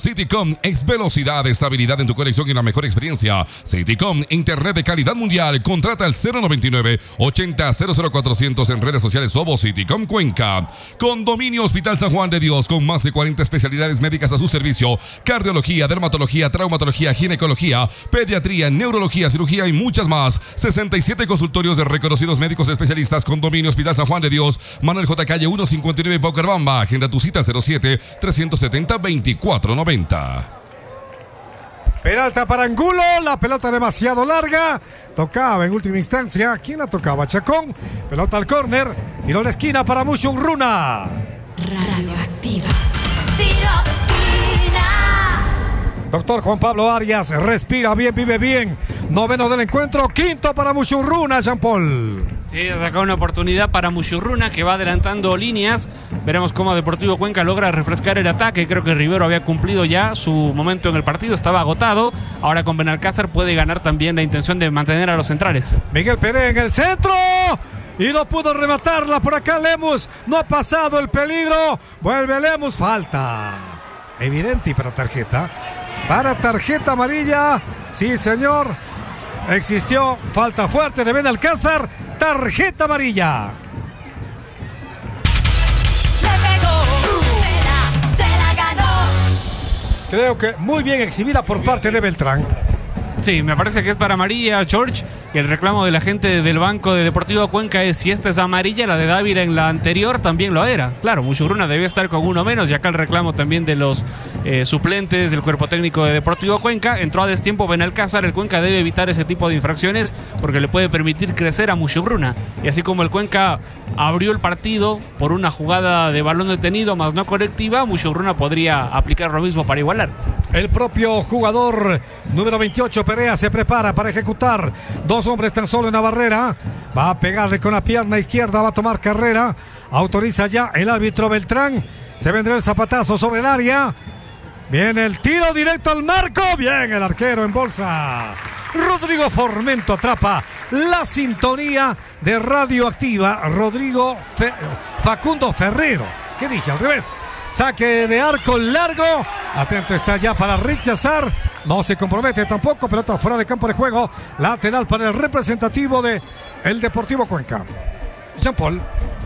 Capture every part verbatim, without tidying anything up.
Citycom es velocidad, estabilidad en tu conexión y la mejor experiencia. Citycom, internet de calidad mundial. Contrata al cero noventa y nueve, ochenta, cero cero cuatrocientos en redes sociales Sobo Citycom Cuenca. Condominio Hospital San Juan de Dios, con más de cuarenta especialidades médicas a su servicio. Cardiología, dermatología, traumatología, ginecología, pediatría, neurología, cirugía y muchas más. sesenta y siete consultorios de reconocidos médicos especialistas. Condominio Hospital San Juan de Dios, Manuel J. Calle ciento cincuenta y nueve, Bucaramanga. Agenda tu cita cero siete, trescientos setenta, veinticuatro noventa. Peralta para Angulo, la pelota demasiado larga. Tocaba en última instancia. ¿Quién la tocaba? Chacón. Pelota al córner. Tiró en la esquina para Mushurruna. Radioactiva. Tiro de esquina. Doctor Juan Pablo Arias, respira bien, vive bien. Noveno del encuentro, quinto para Mushurruna, Jean Paul. Sí, acá una oportunidad para Mushurruna, que va adelantando líneas. Veremos cómo Deportivo Cuenca logra refrescar el ataque. Creo que Rivero había cumplido ya su momento en el partido, estaba agotado. Ahora con Benalcázar puede ganar también la intención de mantener a los centrales. Miguel Pérez en el centro. Y no pudo rematarla por acá Lemus. No ha pasado el peligro. Vuelve Lemus, falta. Evidente y para tarjeta. Para tarjeta amarilla. Sí, señor. Existió falta fuerte de Benalcázar. Tarjeta amarilla. Le pegó. Se la, se la ganó. Creo que muy bien exhibida por parte de Beltrán. Sí, me parece que es para amarilla, George. Y el reclamo de la gente del banco de Deportivo Cuenca es: si esta es amarilla, la de Dávila en la anterior también lo era. Claro, Mushurruna debía estar con uno menos. Y acá el reclamo también de los eh, suplentes del cuerpo técnico de Deportivo Cuenca. Entró a destiempo Benalcázar. El Cuenca debe evitar ese tipo de infracciones porque le puede permitir crecer a Mushurruna. Y así como el Cuenca abrió el partido por una jugada de balón detenido más no colectiva, Mushurruna podría aplicar lo mismo para igualar. El propio jugador número veintiocho, Perea, se prepara para ejecutar. Dos hombres tan solo en la barrera. Va a pegarle con la pierna izquierda, va a tomar carrera. Autoriza ya el árbitro Beltrán. Se vendrá el zapatazo sobre el área. Viene el tiro directo al marco. Bien, el arquero en bolsa. Rodrigo Formento atrapa la sintonía de Radioactiva. Rodrigo Fe- Facundo Ferrero. ¿Qué dije? Al revés. Saque de arco largo. Atento está ya para rechazar. No se compromete tampoco. Pelota fuera de campo de juego. Lateral para el representativo de el Deportivo Cuenca. Jean Paul.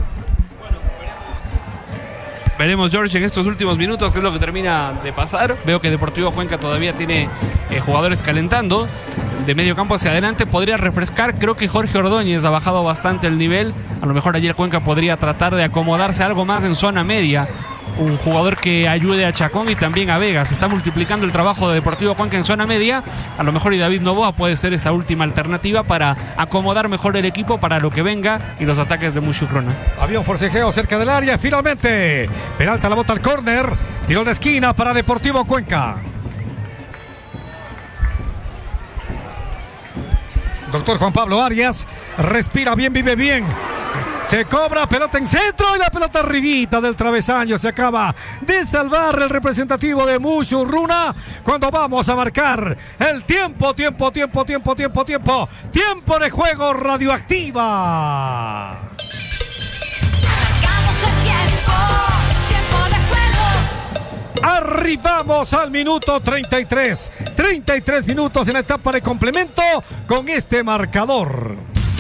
Veremos, George, en estos últimos minutos qué es lo que termina de pasar. Veo que Deportivo Cuenca todavía tiene eh, jugadores calentando. De medio campo hacia adelante podría refrescar. Creo que Jorge Ordóñez ha bajado bastante el nivel. A lo mejor ayer Cuenca podría tratar de acomodarse algo más en zona media. Un jugador que ayude a Chacón y también a Vega. Se está multiplicando el trabajo de Deportivo Cuenca en zona media. A lo mejor y David Novoa puede ser esa última alternativa para acomodar mejor el equipo para lo que venga y los ataques de Mushurruna. Había un forcejeo cerca del área. Finalmente Peralta la bota al córner. Tiró de esquina para Deportivo Cuenca. Doctor Juan Pablo Arias. Respira bien, vive bien. Se cobra, pelota en centro y la pelota arribita del travesaño. Se acaba de salvar el representativo de Mushurruna cuando vamos a marcar el tiempo, tiempo, tiempo, tiempo, tiempo, tiempo. Tiempo de juego, Radioactiva. Marcamos el tiempo. Tiempo de juego. Arribamos al minuto treinta y tres. treinta y tres minutos en la etapa de complemento con este marcador.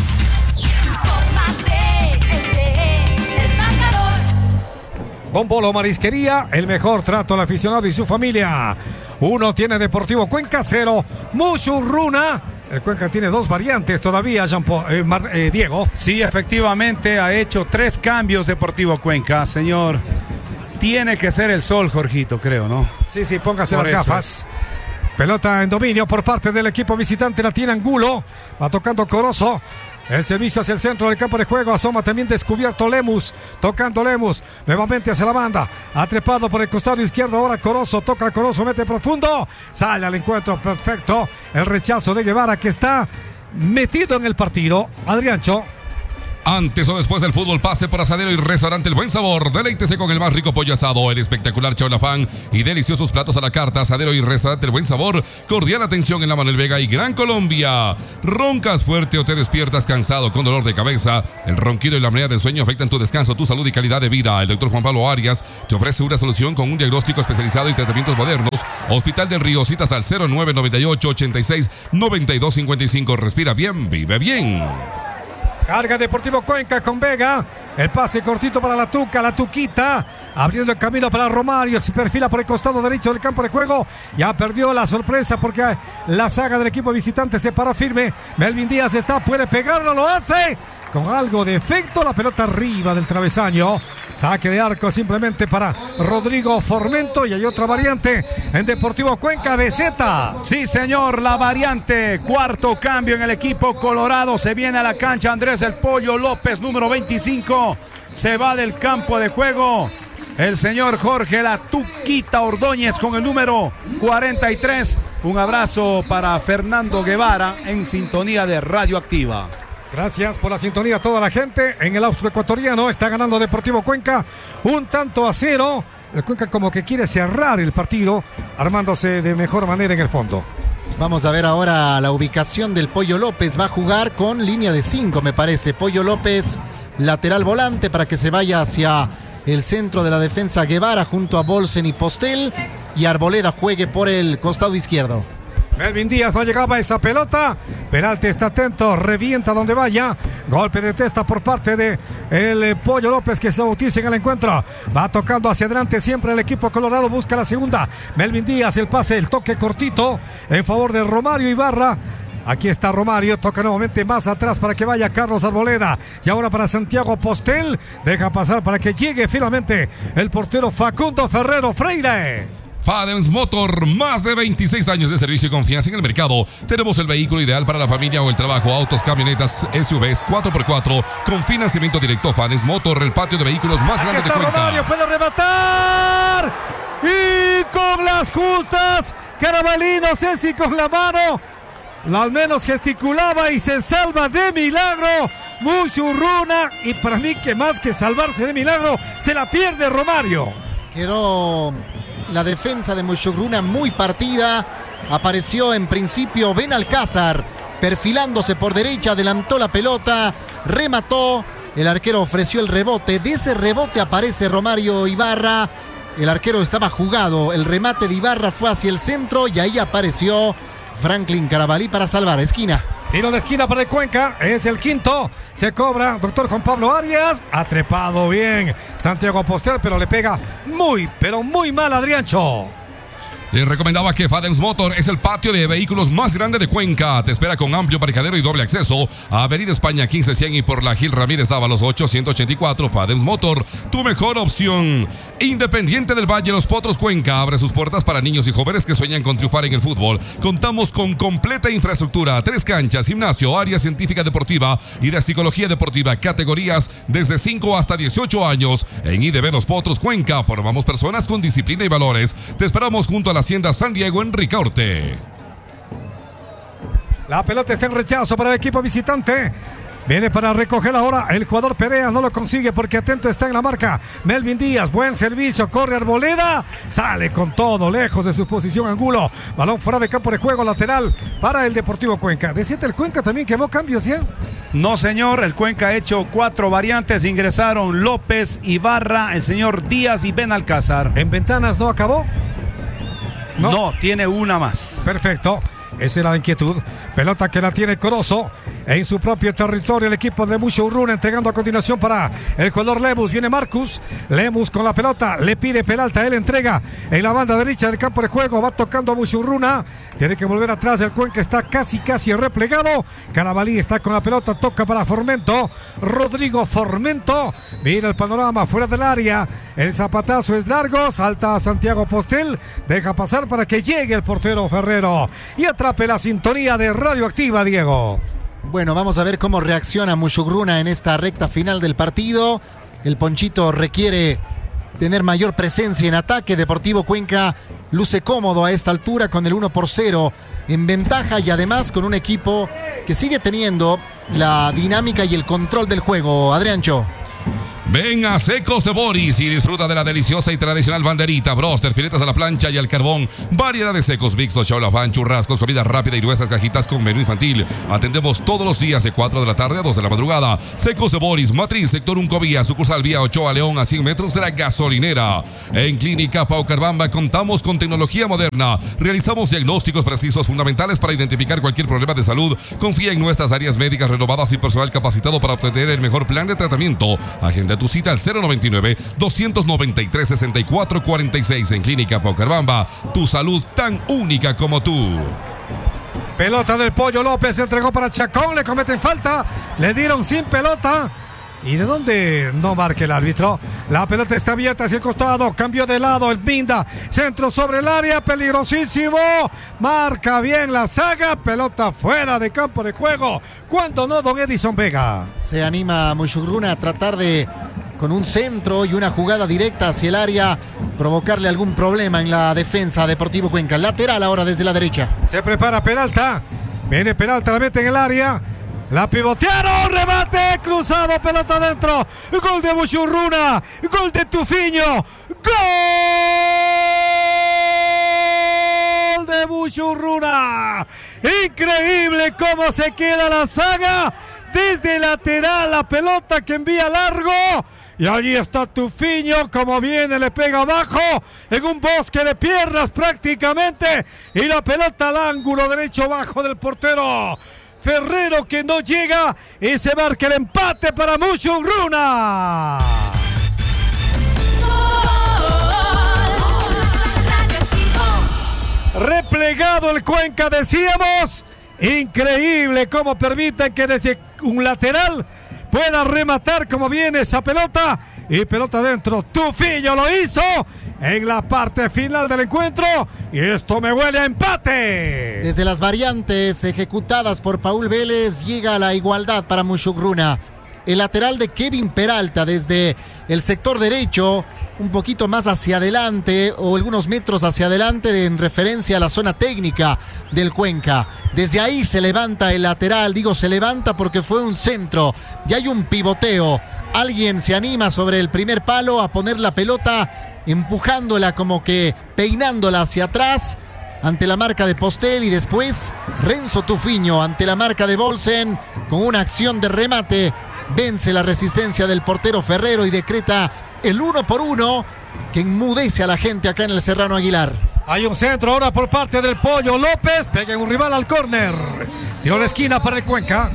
Don Polo Marisquería, el mejor trato al aficionado y su familia. Uno tiene Deportivo Cuenca, cero Mushurruna. El Cuenca tiene dos variantes todavía, Jean Paul, eh, Mar, eh, Diego. Sí, efectivamente ha hecho tres cambios Deportivo Cuenca, señor. Tiene que ser el sol, Jorgito, creo, ¿no? Sí, sí, póngase Por las gafas. Es. Pelota en dominio por parte del equipo visitante, la tiene Angulo. Va tocando Corozo. El servicio hacia el centro del campo de juego. Asoma también descubierto Lemus. Tocando Lemus. Nuevamente hacia la banda. Atrepado por el costado izquierdo. Ahora Corozo. Toca Corozo. Mete profundo. Sale al encuentro. Perfecto. El rechazo de Guevara que está metido en el partido. Adriancho. Antes o después del fútbol, pase por Asadero y Restaurante El Buen Sabor. Deleítese con el más rico pollo asado, el espectacular chaulafán y deliciosos platos a la carta. Asadero y Restaurante El Buen Sabor. Cordial atención en la Manuel Vega y Gran Colombia. ¿Roncas fuerte o te despiertas cansado con dolor de cabeza? El ronquido y la apnea del sueño afectan tu descanso, tu salud y calidad de vida. El doctor Juan Pablo Arias te ofrece una solución con un diagnóstico especializado y tratamientos modernos. Hospital del Río, citas al cero nueve noventa y ocho, ochenta y seis, noventa y dos cincuenta y cinco. Respira bien, vive bien. Carga Deportivo Cuenca con Vega. El pase cortito para la Tuca, la Tuquita. Abriendo el camino para Romario. Se perfila por el costado derecho del campo de juego. Ya perdió la sorpresa porque la saga del equipo visitante se para firme. Melvin Díaz está, puede pegarlo, lo hace. Con algo de efecto, la pelota arriba del travesaño. Saque de arco simplemente para Rodrigo Formento. Y hay otra variante en Deportivo Cuenca de Z. Sí, señor, la variante. Cuarto cambio en el equipo colorado. Se viene a la cancha Andrés El Pollo López, número veinticinco. Se va del campo de juego el señor Jorge La Tuquita Ordóñez con el número cuarenta y tres. Un abrazo para Fernando Guevara en sintonía de Radioactiva. Gracias por la sintonía a toda la gente. En el austroecuatoriano está ganando Deportivo Cuenca un tanto a cero. El Cuenca como que quiere cerrar el partido, armándose de mejor manera en el fondo. Vamos a ver ahora la ubicación del Pollo López. Va a jugar con línea de cinco, me parece. Pollo López, lateral volante, para que se vaya hacia el centro de la defensa Guevara junto a Bolsen y Postel. Y Arboleda juegue por el costado izquierdo. Melvin Díaz no llegaba a esa pelota. Peralta está atento, revienta donde vaya. Golpe de testa por parte de el Pollo López que se bautiza en el encuentro. Va tocando hacia adelante siempre el equipo colorado. Busca la segunda. Melvin Díaz, el pase, el toque cortito en favor de Romario Ibarra. Aquí está Romario, toca nuevamente más atrás para que vaya Carlos Arboleda. Y ahora para Santiago Postel. Deja pasar para que llegue finalmente el portero Facundo Ferrero Freire. Fadems Motor, más de veintiséis años de servicio y confianza en el mercado. Tenemos el vehículo ideal para la familia o el trabajo, autos, camionetas, S U Vs cuatro por cuatro con financiamiento directo. Fadems Motor, el patio de vehículos más Aquí grande de está Cuenca. Romario, puede rematar y con las justas, Carabalí, no sé si con la mano, al menos gesticulaba y se salva de milagro Muchurruna, y para mí que más que salvarse de milagro, se la pierde Romario. Quedó la defensa de Muchurruna muy partida. Apareció en principio Benalcázar perfilándose por derecha, adelantó la pelota, remató, el arquero ofreció el rebote, de ese rebote aparece Romario Ibarra, el arquero estaba jugado, el remate de Ibarra fue hacia el centro y ahí apareció Franklin Carabalí para salvar. Esquina. Tiro de esquina para el Cuenca, es el quinto, se cobra doctor Juan Pablo Arias, ha trepado bien Santiago Postel, pero le pega muy, pero muy mal a Adriancho. Les recomendaba que Fadems Motor es el patio de vehículos más grande de Cuenca. Te espera con amplio parqueadero y doble acceso a Avenida España quince cien y por la Gil Ramírez Dávalos ochocientos ochenta y cuatro. Fadems Motor, tu mejor opción. Independiente del Valle Los Potros Cuenca abre sus puertas para niños y jóvenes que sueñan con triunfar en el fútbol. Contamos con completa infraestructura, tres canchas, gimnasio, área científica deportiva y de psicología deportiva, categorías desde cinco hasta dieciocho años. En I D B Los Potros Cuenca formamos personas con disciplina y valores. Te esperamos junto a la Hacienda San Diego en Ricaurte. La pelota está en rechazo para el equipo visitante. Viene para recoger ahora el jugador Perea, no lo consigue porque atento está en la marca Melvin Díaz, buen servicio, corre Arboleda, sale con todo, lejos de su posición Angulo, balón fuera de campo de juego, lateral para el Deportivo Cuenca. Decíate, el Cuenca también quemó cambios, ¿sí? No, señor, el Cuenca ha hecho cuatro variantes, ingresaron López, Ibarra, el señor Díaz y Benalcázar. ¿En ventanas no acabó? No, no, tiene una más. Perfecto. Esa era la inquietud. Pelota que la tiene Corozo en su propio territorio. El equipo de Muchurruna entregando a continuación para el jugador Lemus. Viene Marcus. Lemus con la pelota. Le pide Peralta. Él entrega en la banda derecha del campo de juego. Va tocando a Muchurruna. Tiene que volver atrás. El Cuenca está casi, casi replegado. Carabalí está con la pelota. Toca para Formento. Rodrigo Formento. Mira el panorama fuera del área. El zapatazo es largo. Salta a Santiago Postel. Deja pasar para que llegue el portero Ferrero. Y atrape la sintonía de Radioactiva, Diego. Bueno, vamos a ver cómo reacciona Muchurruna en esta recta final del partido. El Ponchito requiere tener mayor presencia en ataque. Deportivo Cuenca luce cómodo a esta altura con el uno por cero en ventaja y además con un equipo que sigue teniendo la dinámica y el control del juego. Adriancho. Ven a Secos de Boris y disfruta de la deliciosa y tradicional banderita, broster, filetas a la plancha y al carbón, variedad de secos, mixtos, chaulafán, churrascos, comida rápida y nuestras cajitas con menú infantil. Atendemos todos los días de cuatro de la tarde a dos de la madrugada. Secos de Boris, matriz, sector Uncovía, sucursal vía Ochoa León a cien metros de la gasolinera. En Clínica Paucarbamba contamos con tecnología moderna. Realizamos diagnósticos precisos fundamentales para identificar cualquier problema de salud. Confía en nuestras áreas médicas renovadas y personal capacitado para obtener el mejor plan de tratamiento. Agenda tu cita al cero noventa y nueve, doscientos noventa y tres, sesenta y cuatro cuarenta y seis en Clínica Paucarbamba. Tu salud tan única como tú. Pelota del Pollo López, entregó para Chacón, le cometen falta, le dieron sin pelota. ¿Y de dónde no marca el árbitro? La pelota está abierta hacia el costado, cambió de lado el Minda, centro sobre el área, peligrosísimo, marca bien la saga, pelota fuera de campo de juego, cuando no don Edison Vega. Se anima Muchugruna a tratar de, con un centro y una jugada directa hacia el área, provocarle algún problema en la defensa a Deportivo Cuenca. Lateral ahora desde la derecha. Se prepara Peralta, viene Peralta, la mete en el área. La pivotearon, remate, cruzado, pelota adentro, gol de Muchugruna, gol de Tufiño, gol de Muchugruna. Increíble cómo se queda la saga, desde lateral la pelota que envía largo. Y allí está Tufiño, como viene, le pega abajo, en un bosque de piernas prácticamente, y la pelota al ángulo derecho bajo del portero Ferrero, que no llega, y se marca el empate para Muchugruna. Replegado el Cuenca, decíamos. Increíble cómo permiten que desde un lateral pueda rematar como viene esa pelota. Y pelota adentro, Tufiño lo hizo en la parte final del encuentro. Y esto me huele a empate. Desde las variantes ejecutadas por Paul Vélez llega la igualdad para Muchugruna. El lateral de Kevin Peralta desde el sector derecho, un poquito más hacia adelante o algunos metros hacia adelante en referencia a la zona técnica del Cuenca. Desde ahí se levanta el lateral, digo se levanta porque fue un centro y hay un pivoteo. Alguien se anima sobre el primer palo a poner la pelota, empujándola como que peinándola hacia atrás ante la marca de Postel, y después Renzo Tufiño ante la marca de Bolsen con una acción de remate. Vence la resistencia del portero Ferrero y decreta el uno por uno que enmudece a la gente acá en el Serrano Aguilar. Hay un centro ahora por parte del Pollo López, pega en un rival al córner. Tiro de esquina para el Cuenca.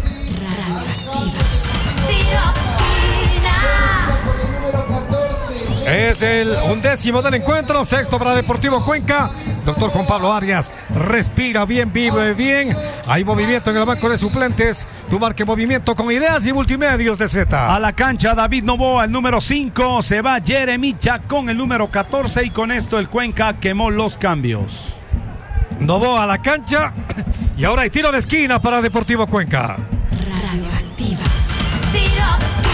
Es el undécimo del encuentro, sexto para Deportivo Cuenca. Doctor Juan Pablo Arias, respira bien, vive bien. Hay movimiento en el banco de suplentes. Tu marque movimiento con ideas y multimedios de Z. A la cancha David Novoa, el número cinco. Se va Jeremy Chacón, el número catorce. Y con esto el Cuenca quemó los cambios. Novoa a la cancha. Y ahora hay tiro de esquina para Deportivo Cuenca. Radioactiva. Tiro de esquina.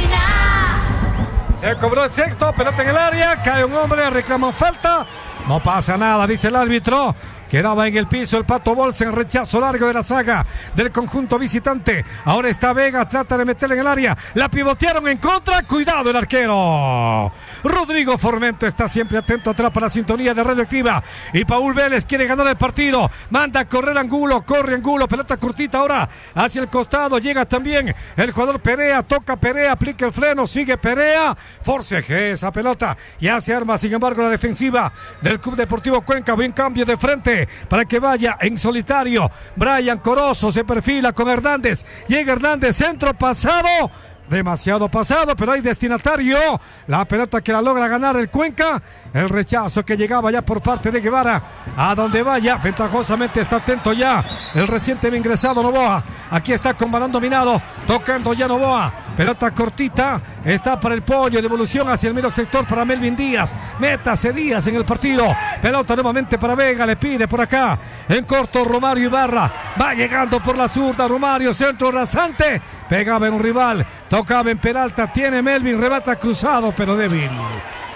Se cobró el sexto, pelota en el área, cae un hombre, reclama falta. No pasa nada, dice el árbitro. Quedaba en el piso el Pato Bolsen, rechazo largo de la saga del conjunto visitante. Ahora está Vega, trata de meterle en el área. La pivotearon en contra, cuidado el arquero. Rodrigo Formento está siempre atento atrás para la sintonía de Radioactiva. Y Paul Vélez quiere ganar el partido. Manda a correr Angulo, corre Angulo, pelota cortita ahora hacia el costado. Llega también el jugador Perea, toca Perea, aplica el freno, sigue Perea. Forceje esa pelota. Ya se arma, sin embargo, la defensiva del Club Deportivo Cuenca. Buen cambio de frente para que vaya en solitario. Brian Corozo se perfila con Hernández. Llega Hernández, centro pasado. Demasiado pasado, pero hay destinatario. La pelota que la logra ganar el Cuenca. El rechazo que llegaba ya por parte de Guevara. A donde vaya, ventajosamente está atento ya el reciente ingresado Novoa. Aquí está con balón dominado, tocando ya Novoa. Pelota cortita, está para el Pollo. Devolución hacia el medio sector para Melvin Díaz. Métase Díaz en el partido. Pelota nuevamente para Vega, le pide por acá. En corto Romario Ibarra. Va llegando por la zurda Romario, centro rasante. Pegaba en un rival, tocaba en Peralta, tiene Melvin, rebata cruzado, pero débil.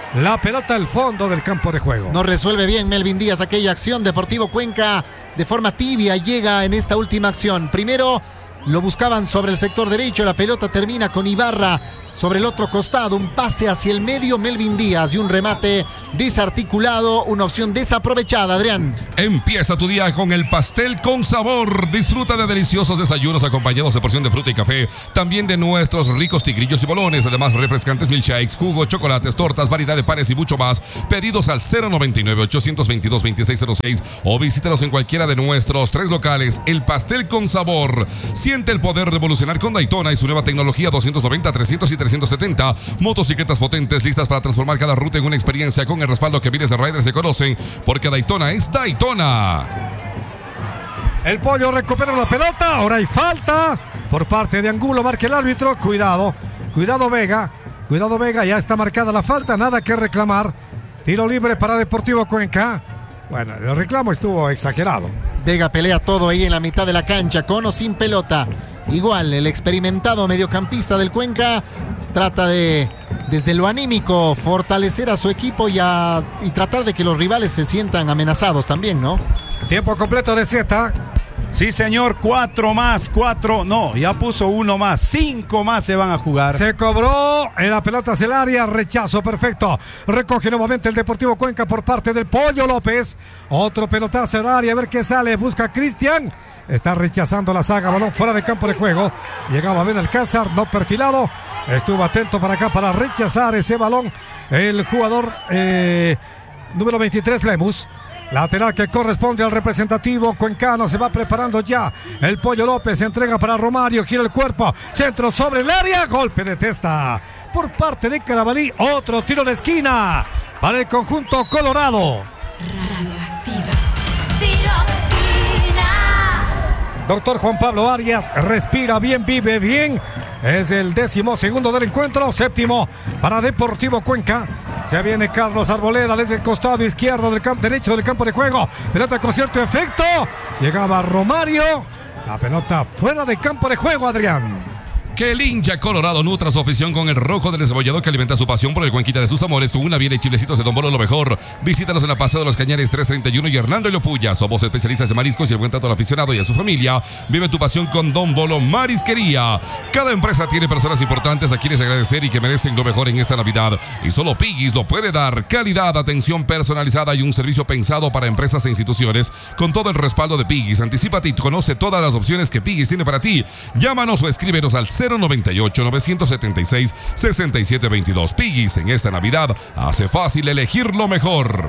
la pelota al fondo del campo de juego. No resuelve bien Melvin Díaz aquella acción. Deportivo Cuenca de forma tibia llega en esta última acción. Primero lo buscaban sobre el sector derecho, la pelota termina con Ibarra sobre el otro costado, un pase hacia el medio, Melvin Díaz y un remate desarticulado, una opción desaprovechada, Adrián. Empieza tu día con el pastel con sabor. Disfruta de deliciosos desayunos acompañados de porción de fruta y café, también de nuestros ricos tigrillos y bolones, además refrescantes milkshakes, jugos, chocolates, tortas, variedad de panes y mucho más. Pedidos al cero noventa y nueve, ochocientos veintidós, veintiséis cero seis o visítanos en cualquiera de nuestros tres locales. El pastel con sabor. Siente el poder de evolucionar con Daytona y su nueva tecnología doscientos noventa, trescientos y trescientos setenta. Motocicletas potentes listas para transformar cada ruta en una experiencia con el respaldo que miles de riders se conocen, porque Daytona es Daytona. El Pollo recupera la pelota, ahora hay falta por parte de Angulo, marca el árbitro. Cuidado, cuidado Vega, cuidado Vega, ya está marcada la falta, nada que reclamar. Tiro libre para Deportivo Cuenca. Bueno, el reclamo estuvo exagerado. Vega pelea todo ahí en la mitad de la cancha, con o sin pelota. Igual, el experimentado mediocampista del Cuenca trata de, desde lo anímico, fortalecer a su equipo y, a, y tratar de que los rivales se sientan amenazados también, ¿no? Tiempo completo de Z. Sí, señor, cuatro más, cuatro, no, ya puso uno más, cinco más se van a jugar. Se cobró en la pelota hacia el área, rechazo perfecto. Recoge nuevamente el Deportivo Cuenca por parte del Pollo López. Otro pelotazo al área, a ver qué sale, busca a Cristian. Está rechazando la saga, balón fuera de campo de juego. Llegaba Ben Alcázar, no perfilado. Estuvo atento para acá para rechazar ese balón. El jugador eh, número veintitrés, Lemus. Lateral que corresponde al representativo cuencano. Se va preparando ya el Pollo López. Se entrega para Romario. Gira el cuerpo. Centro sobre el área. Golpe de testa por parte de Carabalí. Otro tiro de esquina para el conjunto colorado. Radioactiva. Tiro de esquina. Doctor Juan Pablo Arias respira bien, vive bien. Es el décimo segundo del encuentro. Séptimo para Deportivo Cuenca. Se viene Carlos Arboleda desde el costado izquierdo del campo derecho del campo de juego. Pelota con cierto efecto. Llegaba Romario. La pelota fuera de campo de juego, Adrián. Que el hincha colorado nutra su afición con el rojo del desbollador que alimenta su pasión por el Cuenquita de sus amores con una biela y chilecitos de Don Bolo lo mejor. Visítanos en la Paseo de los Cañares tres treinta y uno y Hernando y Lopuya. Somos especialistas de mariscos y el buen trato al aficionado y a su familia. Vive tu pasión con Don Bolo Marisquería. Cada empresa tiene personas importantes a quienes agradecer y que merecen lo mejor en esta Navidad. Y solo Piggy's lo puede dar. Calidad, atención personalizada y un servicio pensado para empresas e instituciones. Con todo el respaldo de Piggy's. Anticípate y conoce todas las opciones que Piggy's tiene para ti. Llámanos o escríbenos al cero noventa y ocho, novecientos setenta y seis, sesenta y siete veintidós. Piggy's en esta Navidad hace fácil elegir lo mejor.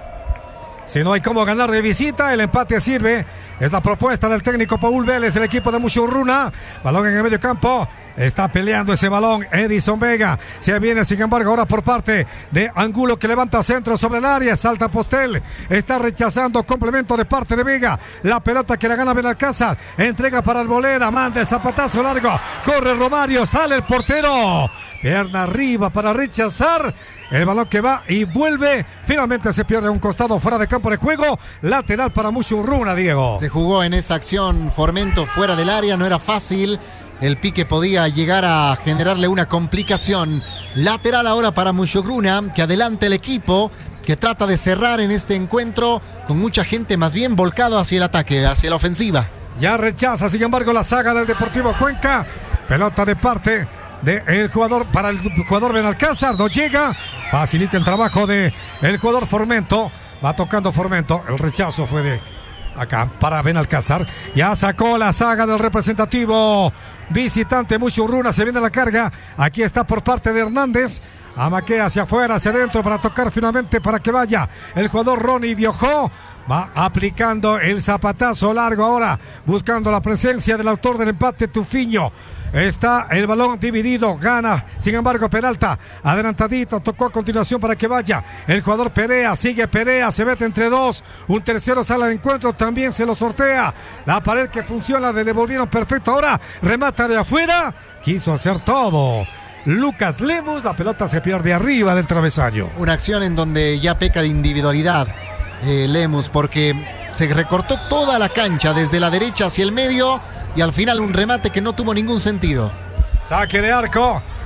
Si no hay cómo ganar de visita, el empate sirve. Es la propuesta del técnico Paul Vélez del equipo de Mushurruna. Balón en el medio campo. Está peleando ese balón Edison Vega. Se viene, sin embargo, ahora por parte de Angulo que levanta centro sobre el área. Salta Postel. Está rechazando complemento de parte de Vega. La pelota que la gana Benalcázar. Entrega para Arboleda. Manda el zapatazo largo. Corre Romario. Sale el portero. Pierna arriba para rechazar. El balón que va y vuelve. Finalmente se pierde a un costado fuera de campo de juego. Lateral para Mushurruna, Diego. Se jugó en esa acción Formento fuera del área. No era fácil. El pique podía llegar a generarle una complicación. Lateral ahora para Mushurruna, que adelanta el equipo, que trata de cerrar en este encuentro con mucha gente más bien volcado hacia el ataque, hacia la ofensiva. Ya rechaza, sin embargo, la saga del Deportivo Cuenca. Pelota de parte del jugador para el jugador Benalcázar. No llega. Facilita el trabajo de el jugador Formento. Va tocando Formento. El rechazo fue de acá para Benalcázar. Ya sacó la saga del representativo visitante Mushurruna. Se viene la carga. Aquí está por parte de Hernández. Amaquea hacia afuera, hacia adentro para tocar finalmente para que vaya el jugador Ronnie Biojó. Va aplicando el zapatazo largo ahora, buscando la presencia del autor del empate, Tufiño. Está el balón dividido, gana, sin embargo Peralta, adelantadito, tocó a continuación para que vaya el jugador Perea, sigue Perea, se mete entre dos, un tercero sale al encuentro, también se lo sortea, la pared que funciona, le devolvieron perfecto, ahora remata de afuera, quiso hacer todo Lucas Lemus, la pelota se pierde arriba del travesaño. Una acción en donde ya peca de individualidad eh, Lemus, porque se recortó toda la cancha desde la derecha hacia el medio y al final un remate que no tuvo ningún sentido. Saque de arco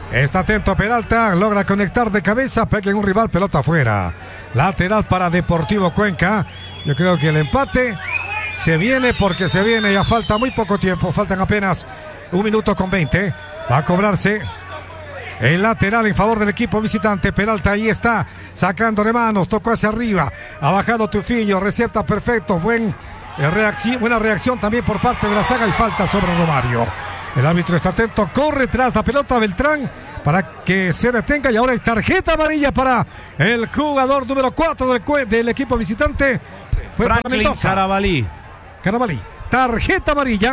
Está atento Peralta, logra conectar de cabeza, pega en un rival, pelota afuera. Lateral para Deportivo Cuenca. Yo creo que el empate se viene porque se viene, ya falta muy poco tiempo, faltan apenas un minuto con veinte. Va a cobrarse el lateral en favor del equipo visitante. Peralta ahí está, sacando de manos, tocó hacia arriba, ha bajado Tufiño, recepta perfecto, buen, eh, reacción, buena reacción también por parte de la saga y falta sobre Romario. El árbitro está atento, corre tras la pelota Beltrán para que se detenga y ahora hay tarjeta amarilla para el jugador número cuatro del, del equipo visitante. Fue Franklin Carabalí. Carabalí, tarjeta amarilla.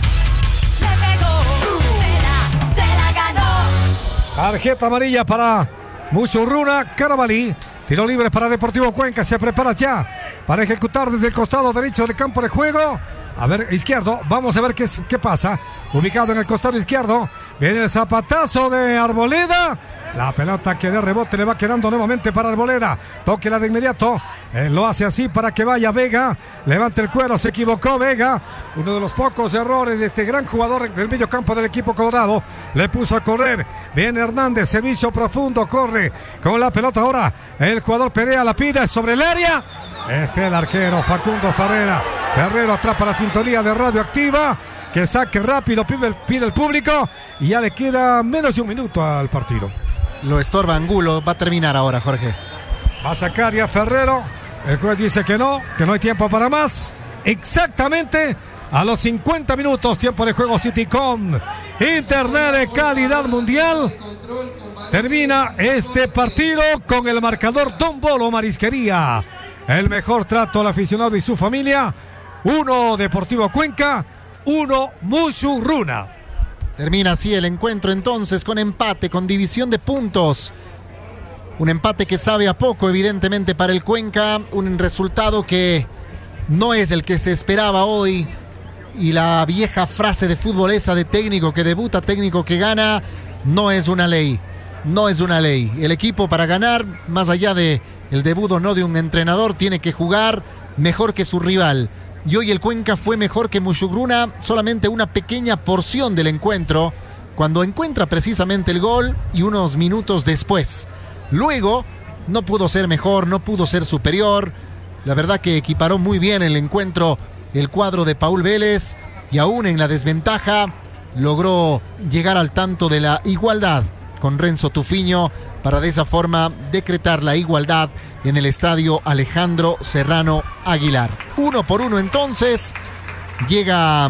Le pegó, se la, se la ganó. Tarjeta amarilla para Muchurruna Carabalí. Tiro libre para Deportivo Cuenca. Se prepara ya para ejecutar desde el costado derecho del campo de juego. A ver, izquierdo. Vamos a ver qué, qué pasa. Ubicado en el costado izquierdo. Viene el zapatazo de Arboleda. La pelota que de rebote le va quedando nuevamente para Arboleda. Tóquela de inmediato. Él lo hace así para que vaya Vega. Levanta el cuero. Se equivocó Vega. Uno de los pocos errores de este gran jugador del medio campo del equipo colorado. Le puso a correr. Viene Hernández. Servicio profundo. Corre con la pelota ahora. El jugador Perea la pide sobre el área. Este el arquero Facundo Ferrera. Ferrero atrapa la sintonía de Radioactiva. Que saque rápido. Pide el, pide el público. Y ya le queda menos de un minuto al partido. Lo estorba Angulo, va a terminar ahora, Jorge. Va a sacar ya Ferrero. El juez dice que no, que no hay tiempo para más. Exactamente a los cincuenta minutos, tiempo de juego Citycom. Internet de calidad mundial. Termina este partido con el marcador Don Bolo Marisquería. El mejor trato al aficionado y su familia. Uno Deportivo Cuenca, uno Muchurruna. Termina así el encuentro entonces con empate, con división de puntos. Un empate que sabe a poco evidentemente para el Cuenca. Un resultado que no es el que se esperaba hoy. Y la vieja frase de fútbol esa de técnico que debuta, técnico que gana, no es una ley. No es una ley. El equipo para ganar, más allá de el debut o no de un entrenador, tiene que jugar mejor que su rival. Y hoy el Cuenca fue mejor que Muchurruna, solamente una pequeña porción del encuentro, cuando encuentra precisamente el gol y unos minutos después. Luego, no pudo ser mejor, no pudo ser superior. La verdad que equiparó muy bien el encuentro el cuadro de Paul Vélez y aún en la desventaja logró llegar al tanto de la igualdad con Renzo Tufiño para de esa forma decretar la igualdad en el estadio Alejandro Serrano Aguilar. Uno por uno entonces, llega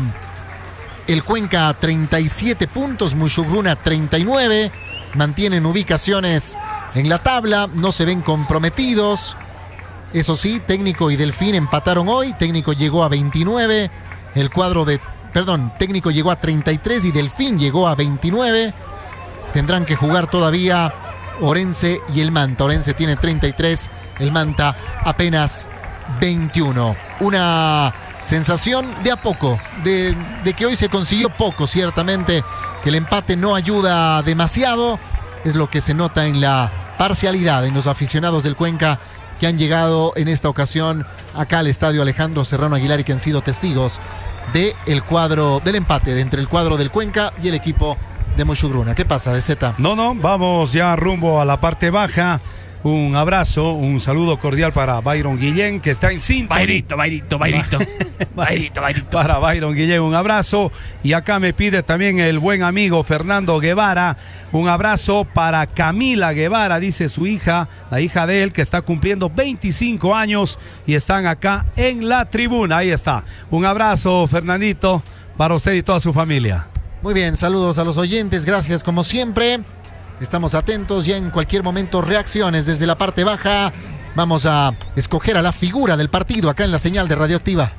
el Cuenca a treinta y siete puntos, Muchurruna treinta y nueve, mantienen ubicaciones en la tabla, no se ven comprometidos. Eso sí, Técnico y Delfín empataron hoy, Técnico llegó a veintinueve, el cuadro de, perdón, Técnico llegó a treinta y tres y Delfín llegó a veintinueve. Tendrán que jugar todavía Orense y el Manta. Orense tiene treinta y tres, el Manta apenas veintiuno. Una sensación de a poco, de, de que hoy se consiguió poco, ciertamente, que el empate no ayuda demasiado, es lo que se nota en la parcialidad en los aficionados del Cuenca que han llegado en esta ocasión acá al estadio Alejandro Serrano Aguilar y que han sido testigos del cuadro, del empate de entre el cuadro del Cuenca y el equipo de Muchurruna. ¿Qué pasa, de Z? No, no, vamos ya rumbo a la parte baja. Un abrazo, un saludo cordial para Byron Guillén, que está en cinta. Bairito, Bairito, Bairito. Bairito, Bairito. Para Byron Guillén, un abrazo. Y acá me pide también el buen amigo Fernando Guevara, un abrazo para Camila Guevara, dice su hija, la hija de él, que está cumpliendo veinticinco años y están acá en la tribuna. Ahí está. Un abrazo, Fernandito, para usted y toda su familia. Muy bien, saludos a los oyentes, gracias como siempre. Estamos atentos, ya en cualquier momento reacciones desde la parte baja. Vamos a escoger a la figura del partido acá en la señal de Radioactiva.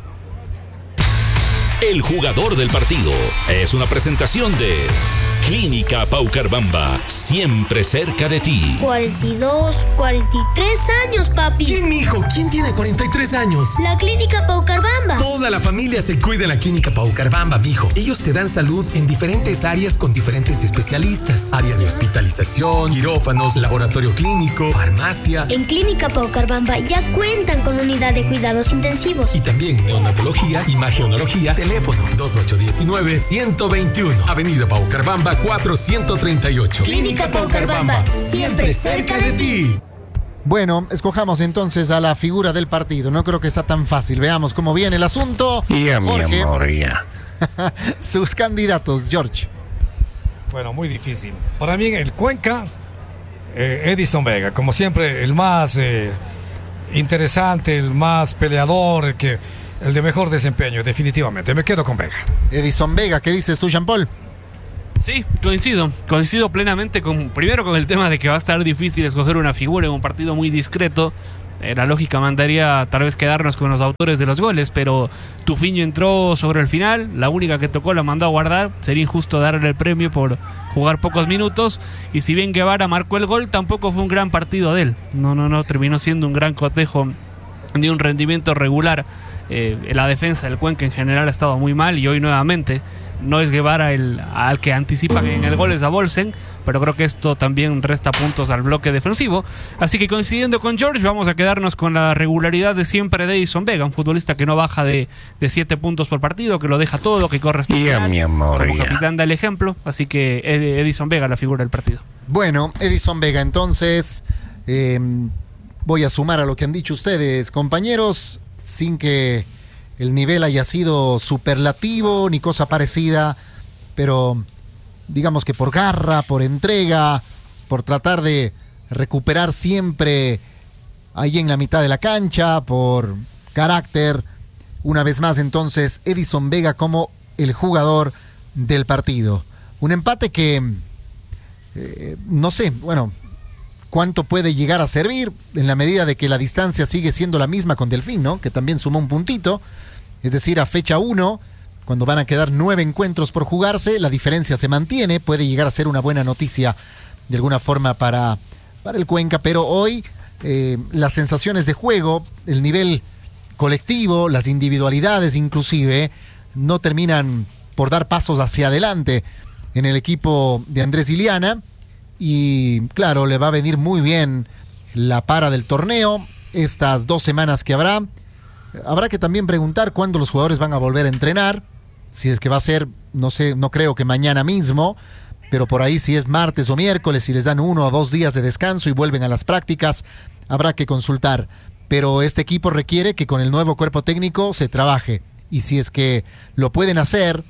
El jugador del partido es una presentación de Clínica Paucarbamba, siempre cerca de ti. cuarenta y dos, cuarenta y tres años, papi. ¿Quién, mijo? ¿Quién tiene cuarenta y tres años? La Clínica Paucarbamba. Toda la familia se cuida en la Clínica Paucarbamba, mijo. Ellos te dan salud en diferentes áreas con diferentes especialistas. Área de hospitalización, quirófanos, laboratorio clínico, farmacia. En Clínica Paucarbamba ya cuentan con unidad de cuidados intensivos. Y también neonatología, imagenología. Teléfono dos ocho uno nueve, uno dos uno, Avenida Paucarbamba cuatro uno tres ocho. Clínica Paucarbamba, siempre cerca de ti. Bueno, escojamos entonces a la figura del partido. No creo que está tan fácil. Veamos cómo viene el asunto. Ya, mi Jorge, amor, ya. sus candidatos, George. Bueno, muy difícil. Para mí, el Cuenca, eh, Edison Vega, como siempre, el más eh, interesante, el más peleador, el, que, el de mejor desempeño, definitivamente. Me quedo con Vega. Edison Vega, ¿qué dices tú, Jean-Paul? Sí, coincido, coincido plenamente con, primero con el tema de que va a estar difícil escoger una figura en un partido muy discreto. Eh, la lógica mandaría tal vez quedarnos con los autores de los goles, pero Tufiño entró sobre el final, la única que tocó la mandó a guardar. Sería injusto darle el premio por jugar pocos minutos, y si bien Guevara marcó el gol, tampoco fue un gran partido de él. No, no, no, terminó siendo un gran cotejo de un rendimiento regular. Eh, la defensa del Cuenca en general ha estado muy mal, y hoy nuevamente no es Guevara el al que anticipan en el gol, es a Bolsen, pero creo que esto también resta puntos al bloque defensivo. Así que coincidiendo con George, vamos a quedarnos con la regularidad de siempre de Edison Vega, un futbolista que no baja de siete puntos por partido, que lo deja todo, que corre hasta el Ya, final, mi amor, como ya. capitán da el ejemplo. Así que Ed- Edison Vega, la figura del partido. Bueno, Edison Vega, entonces eh, voy a sumar a lo que han dicho ustedes, compañeros, sin que el nivel haya sido superlativo ni cosa parecida, pero digamos que por garra, por entrega, por tratar de recuperar siempre ahí en la mitad de la cancha, por carácter. Una vez más, entonces, Edison Vega como el jugador del partido. Un empate que, eh, no sé, bueno, cuánto puede llegar a servir en la medida de que la distancia sigue siendo la misma con Delfín, ¿no? Que también sumó un puntito. Es decir, a fecha uno, cuando van a quedar nueve encuentros por jugarse, la diferencia se mantiene. Puede llegar a ser una buena noticia de alguna forma para, para el Cuenca, pero hoy eh, las sensaciones de juego, el nivel colectivo, las individualidades inclusive, no terminan por dar pasos hacia adelante en el equipo de Andrés Iliana. Y claro, le va a venir muy bien la para del torneo, estas dos semanas que habrá. Habrá que también preguntar cuándo los jugadores van a volver a entrenar, si es que va a ser, no sé, no creo que mañana mismo, pero por ahí si es martes o miércoles, si les dan uno o dos días de descanso y vuelven a las prácticas, habrá que consultar. Pero este equipo requiere que con el nuevo cuerpo técnico se trabaje, y si es que lo pueden hacer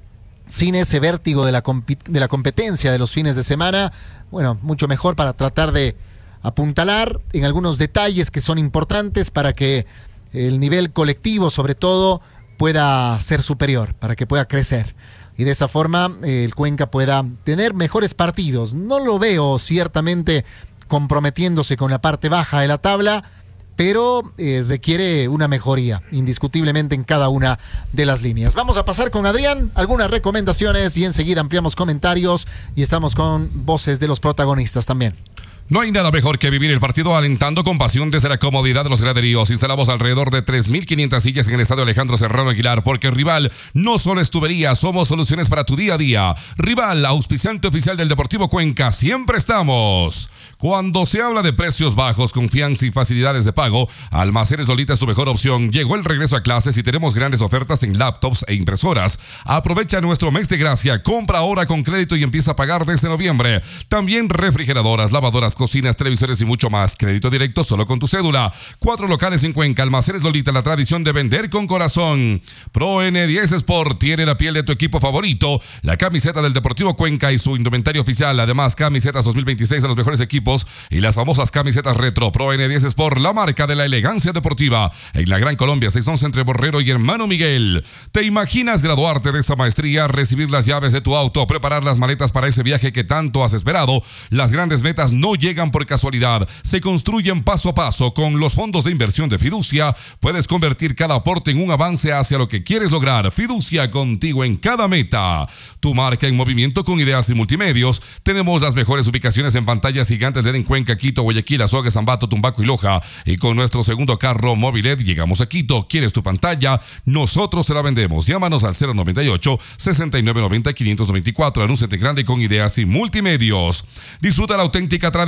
sin ese vértigo de la, compi- de la competencia de los fines de semana, bueno, mucho mejor para tratar de apuntalar en algunos detalles que son importantes para que el nivel colectivo, sobre todo, pueda ser superior, para que pueda crecer. Y de esa forma eh, el Cuenca pueda tener mejores partidos. No lo veo ciertamente comprometiéndose con la parte baja de la tabla, pero eh, requiere una mejoría, indiscutiblemente, en cada una de las líneas. Vamos a pasar con Adrián, algunas recomendaciones, y enseguida ampliamos comentarios y estamos con voces de los protagonistas también. No hay nada mejor que vivir el partido alentando con pasión desde la comodidad de los graderíos. Instalamos alrededor de tres mil quinientas sillas en el estadio Alejandro Serrano Aguilar, porque Rival no solo es tubería, somos soluciones para tu día a día. Rival, auspiciante oficial del Deportivo Cuenca, siempre estamos. Cuando se habla de precios bajos, confianza y facilidades de pago, Almacenes Lolita es tu mejor opción. Llegó el regreso a clases y tenemos grandes ofertas en laptops e impresoras. Aprovecha nuestro mes de gracia, compra ahora con crédito y empieza a pagar desde noviembre. También refrigeradoras, lavadoras, cocinas, televisores y mucho más. Crédito directo solo con tu cédula. Cuatro locales en Cuenca. Almacenes Lolita, la tradición de vender con corazón. Pro N diez Sport tiene la piel de tu equipo favorito. La camiseta del Deportivo Cuenca y su indumentario oficial. Además, camisetas dos mil veintiséis a los mejores equipos y las famosas camisetas retro. Pro N diez Sport, la marca de la elegancia deportiva. En la Gran Colombia, seiscientos once entre Borrero y Hermano Miguel. ¿Te imaginas graduarte de esa maestría, recibir las llaves de tu auto, preparar las maletas para ese viaje que tanto has esperado? Las grandes metas no llegan por casualidad, se construyen paso a paso. Con los fondos de inversión de Fiducia puedes convertir cada aporte en un avance hacia lo que quieres lograr. Fiducia, contigo en cada meta. Tu marca en movimiento con ideas y multimedios. Tenemos las mejores ubicaciones en pantallas gigantes de en Cuenca, Quito, Guayaquil, Azogues, Ambato, Tumbaco y Loja. Y con nuestro segundo carro Mobilet llegamos a Quito. ¿Quieres tu pantalla? Nosotros se la vendemos. Llámanos al cero noventa y ocho, sesenta y nueve noventa, quinientos veinticuatro. Anúnciate grande con ideas y multimedios. Disfruta la auténtica tradición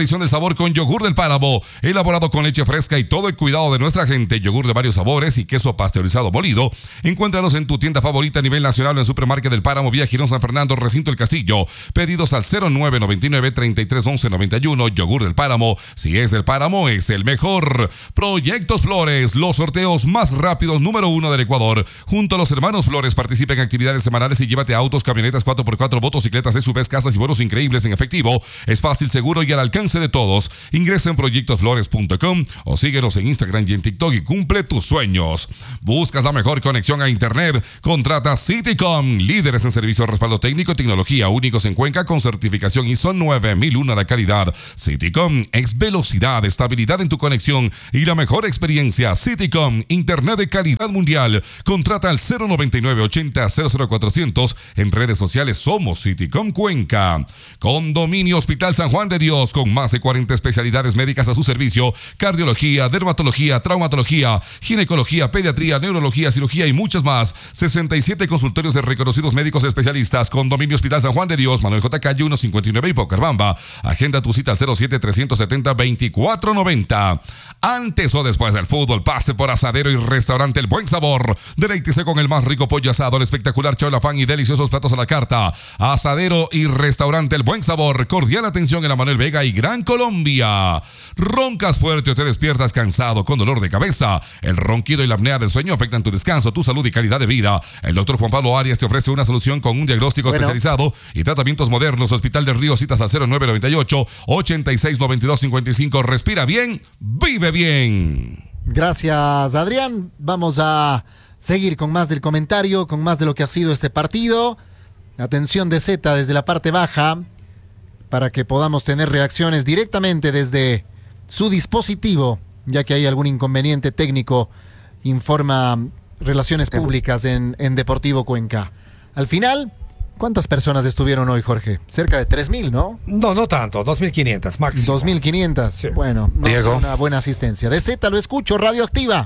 tradición del sabor con yogur del Páramo, elaborado con leche fresca y todo el cuidado de nuestra gente. Yogur de varios sabores y queso pasteurizado molido. Encuéntranos en tu tienda favorita a nivel nacional o en Supermarket del Páramo, vía Girón San Fernando, Recinto El Castillo. Pedidos al cero nueve noventa y nueve, treinta y tres once noventa y uno. Yogur del Páramo, si es del Páramo, es el mejor. Proyectos Flores, los sorteos más rápidos número uno del Ecuador. Junto a los hermanos Flores, participa en actividades semanales y llévate autos, camionetas cuatro por cuatro, motocicletas, S U Vs, casas y bonos increíbles en efectivo. Es fácil, seguro y al alcance de todos. Ingresa en proyectos flores punto com o síguenos en Instagram y en TikTok y cumple tus sueños. ¿Buscas la mejor conexión a internet? Contrata Citycom, líderes en servicio, respaldo técnico y tecnología, únicos en Cuenca con certificación I S O nueve mil uno de calidad. Citycom es velocidad, estabilidad en tu conexión y la mejor experiencia. Citycom, internet de calidad mundial. Contrata al cero noventa y nueve, ochenta, cero cero cuatrocientos. En redes sociales somos Citycom Cuenca. Condominio Hospital San Juan de Dios, con más de cuarenta especialidades médicas a su servicio: cardiología, dermatología, traumatología, ginecología, pediatría, neurología, cirugía y muchas más. sesenta y siete consultorios de reconocidos médicos especialistas. Condominio Hospital San Juan de Dios, Manuel J. Calle ciento cincuenta y nueve y Paucarbamba. Agenda tu cita al cero siete, trescientos setenta, veinticuatro noventa. Antes o después del fútbol, pase por Asadero y Restaurante El Buen Sabor. Deleítese con el más rico pollo asado, el espectacular chaulafán y deliciosos platos a la carta. Asadero y Restaurante El Buen Sabor. Cordial atención en la Manuel Vega y Gran Colombia. ¿Roncas fuerte o te despiertas cansado con dolor de cabeza? El ronquido y la apnea del sueño afectan tu descanso, tu salud y calidad de vida. El doctor Juan Pablo Arias te ofrece una solución con un diagnóstico bueno. especializado y tratamientos modernos. Hospital del Río, citas al cero nueve noventa y ocho, ochenta y seis, noventa y dos, cincuenta y cinco. Respira bien, vive bien. Gracias, Adrián. Vamos a seguir con más del comentario, con más de lo que ha sido este partido. Atención de Z desde la parte baja para que podamos tener reacciones directamente desde su dispositivo, ya que hay algún inconveniente técnico, informa Relaciones Públicas en, en Deportivo Cuenca. Al final, ¿cuántas personas estuvieron hoy, Jorge? Cerca de tres mil, ¿no? No, no tanto, dos mil quinientas máximo. dos mil quinientas, sí. Bueno, no es una buena asistencia. De Z lo escucho, Radioactiva.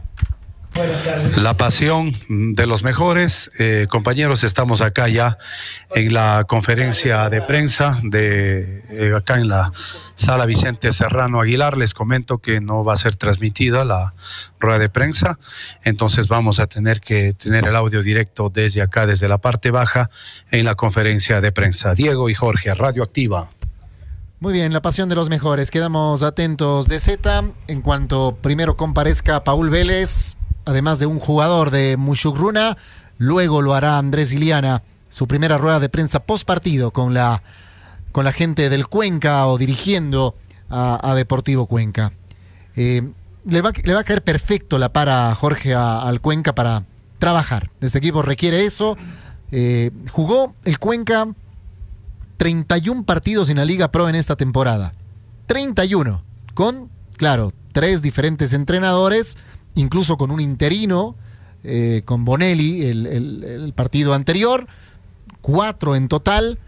La pasión de los mejores. Eh, compañeros, estamos acá ya en la conferencia de prensa de eh, acá en la sala Vicente Serrano Aguilar. Les comento que no va a ser transmitida la rueda de prensa, entonces vamos a tener que tener el audio directo desde acá, desde la parte baja, en la conferencia de prensa. Diego y Jorge, Radioactiva. Muy bien, la pasión de los mejores. Quedamos atentos de Z en cuanto primero comparezca Paul Vélez, además de un jugador de Muchugruna. Luego lo hará Andrés Iliana, su primera rueda de prensa post partido con la, con la gente del Cuenca o dirigiendo a, a Deportivo Cuenca. Eh, le, va, le va a caer perfecto la para Jorge a, al Cuenca para trabajar. Este equipo requiere eso. Eh, jugó el Cuenca treinta y un partidos en la Liga Pro en esta temporada. treinta y uno. Con, claro, tres diferentes entrenadores, incluso con un interino, eh, con Bonelli, el, el, el partido anterior, cuatro en total,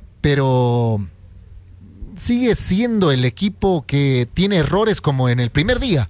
pero sigue siendo el equipo que tiene errores como en el primer día,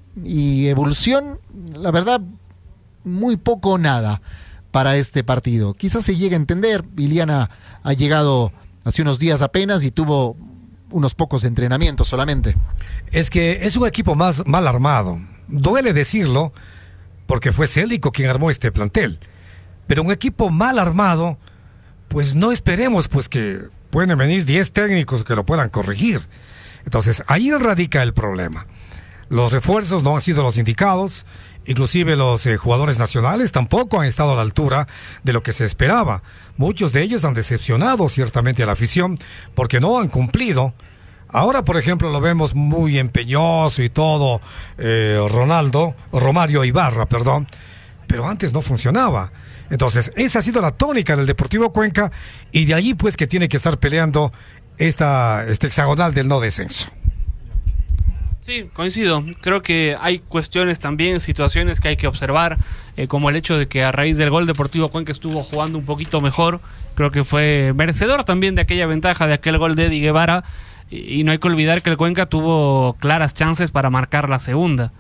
y evolución, la verdad, muy poco o nada para este partido. Quizás se llegue a entender, Iliana ha llegado hace unos días apenas y tuvo unos pocos entrenamientos solamente. Es que es un equipo más mal armado. Duele decirlo, porque fue Célico quien armó este plantel. Pero un equipo mal armado, pues no esperemos pues que pueden venir diez técnicos que lo puedan corregir. Entonces, ahí radica el problema. Los refuerzos no han sido los indicados, inclusive los eh, jugadores nacionales tampoco han estado a la altura de lo que se esperaba. Muchos de ellos han decepcionado ciertamente a la afición porque no han cumplido. Ahora, por ejemplo, lo vemos muy empeñoso y todo, eh, Ronaldo, Romario Ibarra, perdón, pero antes no funcionaba. Entonces, esa ha sido la tónica del Deportivo Cuenca y de allí pues que tiene que estar peleando esta, este hexagonal del no descenso. Sí, coincido. Creo que hay cuestiones también, situaciones que hay que observar, eh, como el hecho de que a raíz del gol Deportivo Cuenca estuvo jugando un poquito mejor. Creo que fue merecedor también de aquella ventaja de aquel gol de Eddie Guevara. Y, y no hay que olvidar que el Cuenca tuvo claras chances para marcar la segunda,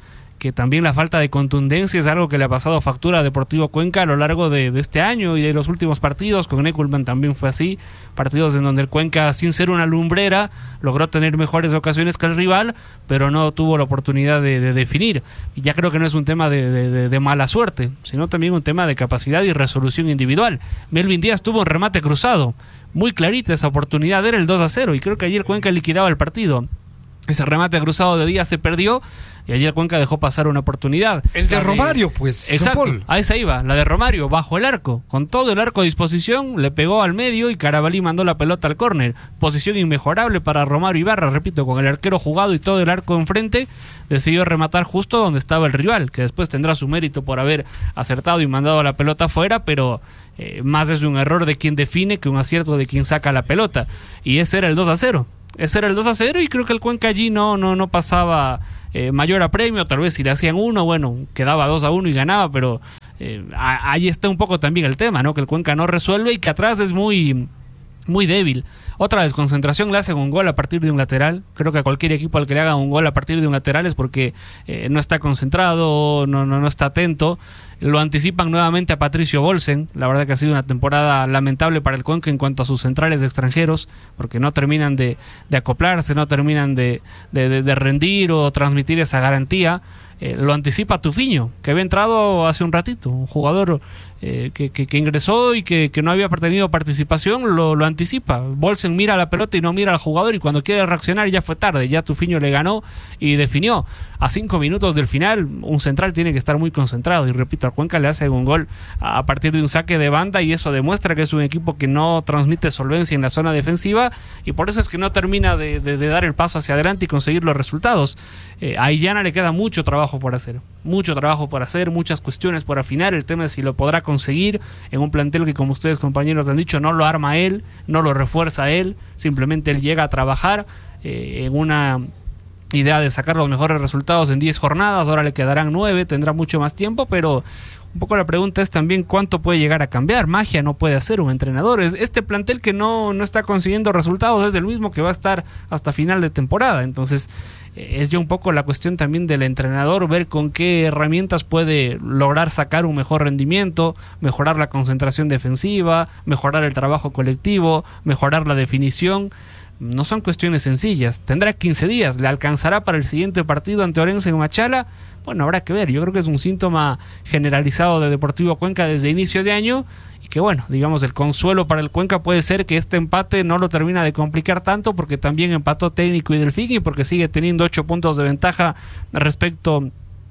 que también la falta de contundencia es algo que le ha pasado factura a Deportivo Cuenca a lo largo de, de este año y de los últimos partidos. Con Neculman también fue así, partidos en donde el Cuenca, sin ser una lumbrera, logró tener mejores ocasiones que el rival, pero no tuvo la oportunidad de, de definir. Y ya creo que no es un tema de, de, de mala suerte, sino también un tema de capacidad y resolución individual. Melvin Díaz tuvo un remate cruzado, muy clarita esa oportunidad, era el dos a cero, y creo que allí el Cuenca liquidaba el partido. Ese remate cruzado de Díaz se perdió y ayer Cuenca dejó pasar una oportunidad. El de Romario, pues. Exacto, a esa iba, la de Romario, bajo el arco, con todo el arco a disposición, le pegó al medio y Carabalí mandó la pelota al córner. Posición inmejorable para Romario Ibarra, repito, con el arquero jugado y todo el arco enfrente, decidió rematar justo donde estaba el rival, que después tendrá su mérito por haber acertado y mandado la pelota afuera, pero eh, más es un error de quien define que un acierto de quien saca la pelota. Y ese era el dos a cero. Ese era el dos a cero y creo que el Cuenca allí no, no, no pasaba eh, mayor apremio. Tal vez si le hacían uno, bueno, quedaba dos a uno y ganaba, pero eh, a, ahí está un poco también el tema, ¿no? Que el Cuenca no resuelve y que atrás es muy, muy débil. Otra desconcentración le hacen un gol a partir de un lateral. Creo que a cualquier equipo al que le hagan un gol a partir de un lateral es porque eh, no está concentrado, no, no, no está atento. Lo anticipan nuevamente a Patricio Bolsen. La verdad que ha sido una temporada lamentable para el Cuenca en cuanto a sus centrales de extranjeros, porque no terminan de, de acoplarse, no terminan de, de, de, de rendir o transmitir esa garantía. Eh, lo anticipa Tufiño, que había entrado hace un ratito, un jugador eh, que, que, que ingresó y que, que no había tenido participación, lo, lo anticipa. Bolsen mira la pelota y no mira al jugador, y cuando quiere reaccionar ya fue tarde, ya Tufiño le ganó y definió. A cinco minutos del final, un central tiene que estar muy concentrado, y repito, al Cuenca le hace un gol a partir de un saque de banda, y eso demuestra que es un equipo que no transmite solvencia en la zona defensiva, y por eso es que no termina de, de, de dar el paso hacia adelante y conseguir los resultados. Eh, a Illana le queda mucho trabajo por hacer, mucho trabajo por hacer, muchas cuestiones por afinar. El tema es si lo podrá conseguir en un plantel que, como ustedes compañeros han dicho, no lo arma él, no lo refuerza él, simplemente él llega a trabajar eh, en una idea de sacar los mejores resultados en diez jornadas, ahora le quedarán nueve, tendrá mucho más tiempo, pero un poco la pregunta es también cuánto puede llegar a cambiar. Magia no puede hacer un entrenador. Este plantel que no, no está consiguiendo resultados es el mismo que va a estar hasta final de temporada. Entonces es ya un poco la cuestión también del entrenador, ver con qué herramientas puede lograr sacar un mejor rendimiento, mejorar la concentración defensiva, mejorar el trabajo colectivo, mejorar la definición. No son cuestiones sencillas. Tendrá quince días, ¿le alcanzará para el siguiente partido ante Orense en Machala? Bueno, habrá que ver. Yo creo que es un síntoma generalizado de Deportivo Cuenca desde inicio de año, y que bueno, digamos, el consuelo para el Cuenca puede ser que este empate no lo termina de complicar tanto, porque también empató Técnico y Delfín, y porque sigue teniendo ocho puntos de ventaja respecto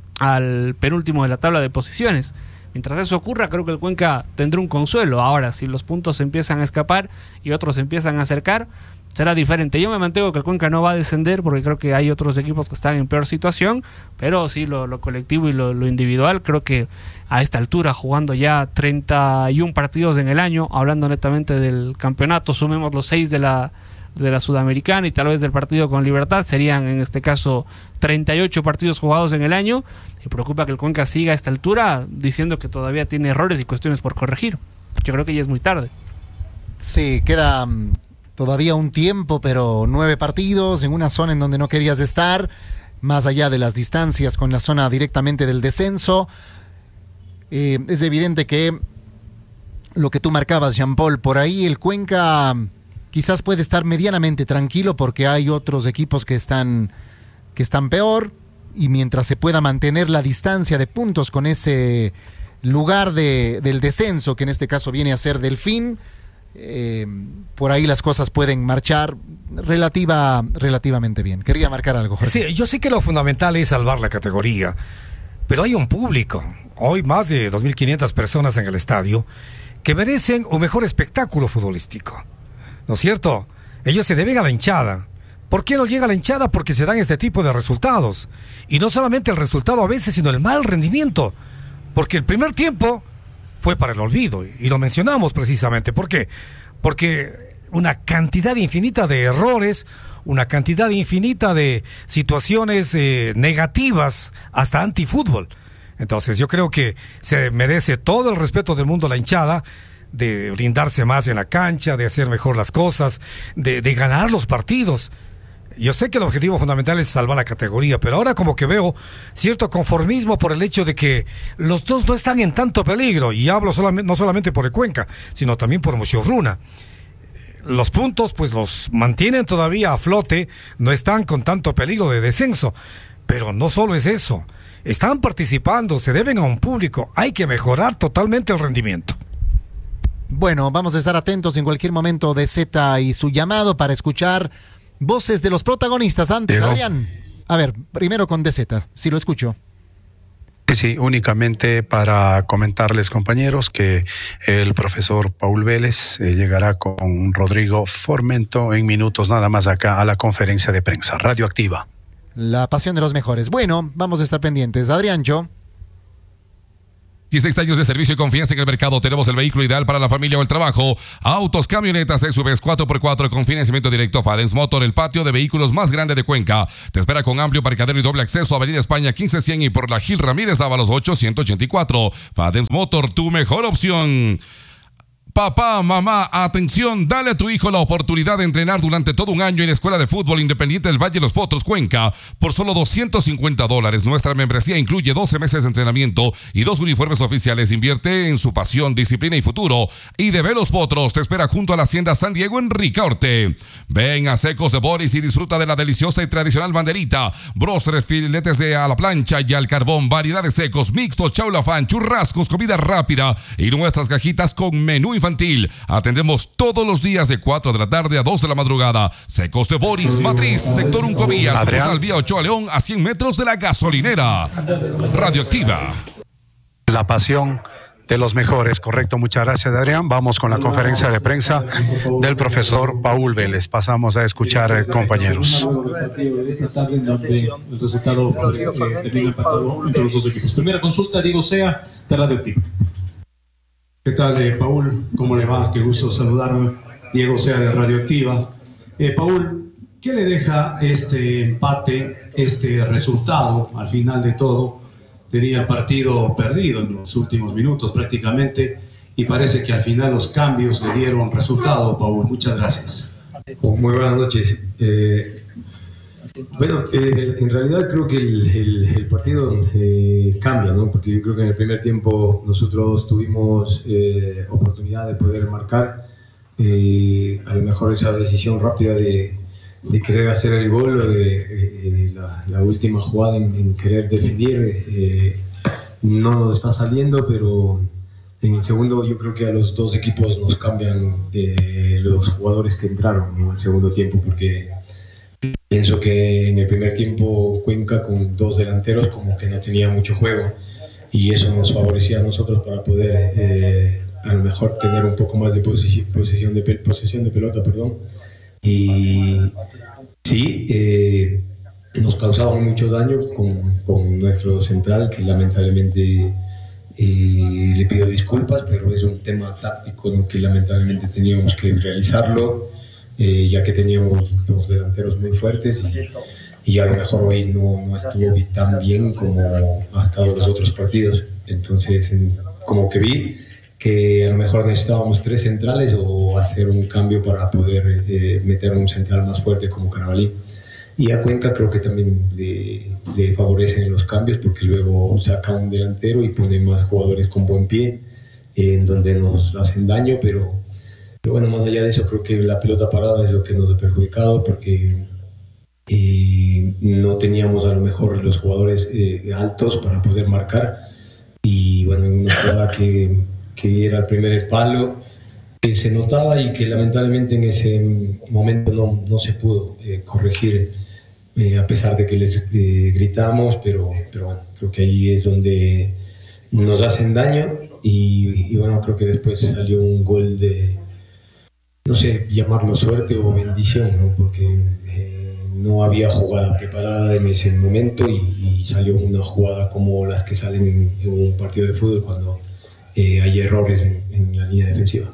al penúltimo de la tabla de posiciones. Mientras eso ocurra, creo que el Cuenca tendrá un consuelo. Ahora, si los puntos empiezan a escapar y otros se empiezan a acercar, será diferente. Yo me mantengo que el Cuenca no va a descender, porque creo que hay otros equipos que están en peor situación, pero sí, lo, lo colectivo y lo, lo individual, creo que a esta altura, jugando ya treinta y un partidos en el año, hablando netamente del campeonato, sumemos los seis de la, de la Sudamericana y tal vez del partido con Libertad, serían en este caso treinta y ocho partidos jugados en el año, y preocupa que el Cuenca siga a esta altura diciendo que todavía tiene errores y cuestiones por corregir. Yo creo que ya es muy tarde. Sí, queda todavía un tiempo, pero nueve partidos en una zona en donde no querías estar, más allá de las distancias con la zona directamente del descenso. Eh, es evidente que lo que tú marcabas, Jean-Paul, por ahí el Cuenca quizás puede estar medianamente tranquilo, porque hay otros equipos que están, que están peor, y mientras se pueda mantener la distancia de puntos con ese lugar de, del descenso, que en este caso viene a ser Delfín, Eh, por ahí las cosas pueden marchar relativa, relativamente bien. Quería marcar algo, Jorge. Sí, yo sé que lo fundamental es salvar la categoría, pero hay un público, hoy más de dos mil quinientas personas en el estadio, que merecen un mejor espectáculo futbolístico, ¿no es cierto? Ellos se deben a la hinchada. ¿Por qué no llega la hinchada? Porque se dan este tipo de resultados, y no solamente el resultado a veces, sino el mal rendimiento, porque el primer tiempo fue para el olvido, y lo mencionamos precisamente. ¿Por qué? Porque una cantidad infinita de errores, una cantidad infinita de situaciones eh, negativas, hasta antifútbol. Entonces yo creo que se merece todo el respeto del mundo la hinchada, de brindarse más en la cancha, de hacer mejor las cosas, de, de ganar los partidos. Yo sé que el objetivo fundamental es salvar la categoría, pero ahora como que veo cierto conformismo por el hecho de que los dos no están en tanto peligro, y hablo solamente, no solamente por el Cuenca, sino también por Mochogruna. Los puntos pues los mantienen todavía a flote, no están con tanto peligro de descenso, pero no solo es eso, están participando, se deben a un público, hay que mejorar totalmente el rendimiento. Bueno, vamos a estar atentos en cualquier momento de Z y su llamado para escuchar voces de los protagonistas. Antes, Diego. Adrián, a ver, primero con D Z, si lo escucho. Sí, sí, únicamente para comentarles, compañeros, que el profesor Paul Vélez eh, llegará con Rodrigo Formento en minutos nada más acá a la conferencia de prensa radioactiva. La pasión de los mejores. Bueno, vamos a estar pendientes. Adrián, yo. dieciséis años de servicio y confianza en el mercado. Tenemos el vehículo ideal para la familia o el trabajo. Autos, camionetas, S U Vs cuatro por cuatro con financiamiento directo. Fadens Motor, el patio de vehículos más grande de Cuenca. Te espera con amplio parqueadero y doble acceso. Avenida España quince cien y por la Gil Ramírez Ábalos ochocientos ochenta y cuatro. Fadens Motor, tu mejor opción. Papá, mamá, atención, dale a tu hijo la oportunidad de entrenar durante todo un año en la Escuela de Fútbol Independiente del Valle de los Potros, Cuenca, por solo doscientos cincuenta dólares. Nuestra membresía incluye doce meses de entrenamiento y dos uniformes oficiales. Invierte en su pasión, disciplina y futuro. Y de Los Potros te espera junto a la Hacienda San Diego en Ricaurte. Ven a Secos de Boris y disfruta de la deliciosa y tradicional banderita, brósteres, filetes de a la plancha y al carbón, variedades secos, mixtos, chaulafán, churrascos, comida rápida y nuestras cajitas con menú infantil. Atendemos todos los días de cuatro de la tarde a dos de la madrugada. Secos de Boris, Matriz, sector Uncovías, Sucursal Vía Ochoa León, a cien metros de la gasolinera. Radioactiva. La pasión de los mejores, correcto. Muchas gracias, Adrián. Vamos con la conferencia de prensa del profesor Paul Vélez. Pasamos a escuchar, eh, compañeros. El resultado termina empatado entre los dos equipos. Primera consulta, Diego Sea, de Radioactiva. ¿Qué tal, eh, Paul? ¿Cómo le va? Qué gusto saludarme. Diego Sea de Radioactiva. Eh, Paul, ¿qué le deja este empate, este resultado al final de todo? Tenía el partido perdido en los últimos minutos prácticamente y parece que al final los cambios le dieron resultado, Paul. Muchas gracias. Oh, muy buenas noches. Eh, bueno, eh, en realidad creo que el, el, el partido eh, cambia, ¿no? Porque yo creo que en el primer tiempo nosotros tuvimos eh, oportunidad de poder marcar. Eh, a lo mejor esa decisión rápida de, de querer hacer el gol, o de, eh, la, la última jugada en, en querer definir, eh, no nos está saliendo, pero en el segundo yo creo que a los dos equipos nos cambian eh, los jugadores que entraron en el segundo tiempo, porque pienso que en el primer tiempo Cuenca con dos delanteros como que no tenía mucho juego y eso nos favorecía a nosotros para poder eh, a lo mejor tener un poco más de posesión, posesión, de, posesión de pelota, perdón. Y sí, eh, nos causaban mucho daño con, con nuestro central, que lamentablemente eh, le pido disculpas, pero es un tema táctico, ¿no? Que lamentablemente teníamos que realizarlo. Eh, ya que teníamos dos delanteros muy fuertes y, y a lo mejor hoy no, no estuvo tan bien como ha estado los otros partidos. Entonces, en, como que vi que a lo mejor necesitábamos tres centrales o hacer un cambio para poder eh, meter un central más fuerte como Carabalí. Y a Cuenca creo que también le, le favorecen los cambios porque luego saca un delantero y pone más jugadores con buen pie, eh, en donde nos hacen daño, pero Pero bueno, más allá de eso, creo que la pelota parada es lo que nos ha perjudicado porque eh, no teníamos a lo mejor los jugadores eh, altos para poder marcar. Y bueno, en una jugada que, que era el primer palo, que se notaba y que lamentablemente en ese momento no, no se pudo eh, corregir, eh, a pesar de que les eh, gritamos, pero, pero bueno, creo que ahí es donde nos hacen daño. Y, y bueno, creo que después salió un gol de, no sé, llamarlo suerte o bendición, ¿no? Porque eh, no había jugada preparada en ese momento y, y salió una jugada como las que salen en, en un partido de fútbol cuando eh, hay errores en, en la línea defensiva.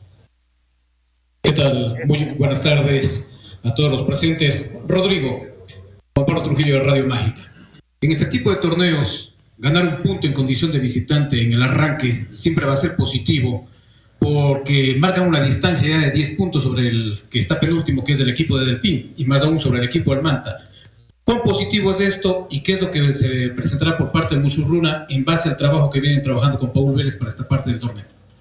¿Qué tal? Muy buenas tardes a todos los presentes. Rodrigo, Juan Pablo Trujillo de Radio Mágica. En este tipo de torneos, ganar un punto en condición de visitante en el arranque siempre va a ser positivo, porque marcan una distancia ya de diez puntos sobre el que está penúltimo, que es el equipo de Delfín, y más aún sobre el equipo del Manta. ¿Cuán positivo es esto y qué es lo que se presentará por parte del Musurruna en base al trabajo que vienen trabajando con Paul Vélez para esta parte del torneo?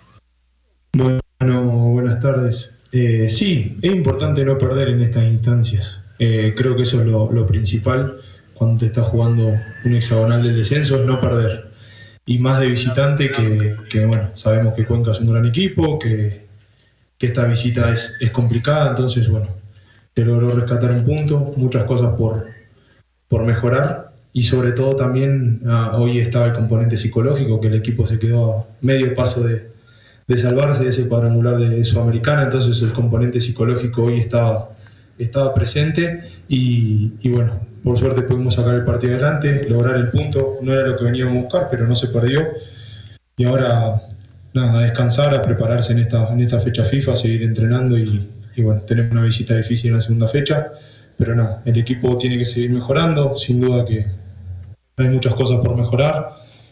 Bueno, buenas tardes. Eh, sí, es importante no perder en estas instancias. Eh, creo que eso es lo, lo principal cuando te estás jugando un hexagonal del descenso, es no perder. Y más de visitante que, que bueno, sabemos que Cuenca es un gran equipo, que, que esta visita es, es complicada, entonces bueno, te logró rescatar un punto, muchas cosas por, por mejorar y sobre todo también ah, hoy estaba el componente psicológico, que el equipo se quedó a medio paso de, de salvarse de ese cuadrangular de, de Sudamericana, entonces el componente psicológico hoy estaba, estaba presente y, y bueno, por suerte pudimos sacar el partido adelante, lograr el punto, no era lo que veníamos a buscar, pero no se perdió y ahora nada, a descansar, a prepararse en esta, en esta fecha FIFA, a seguir entrenando y, y bueno, tenemos una visita difícil en la segunda fecha, pero nada, el equipo tiene que seguir mejorando, sin duda que hay muchas cosas por mejorar,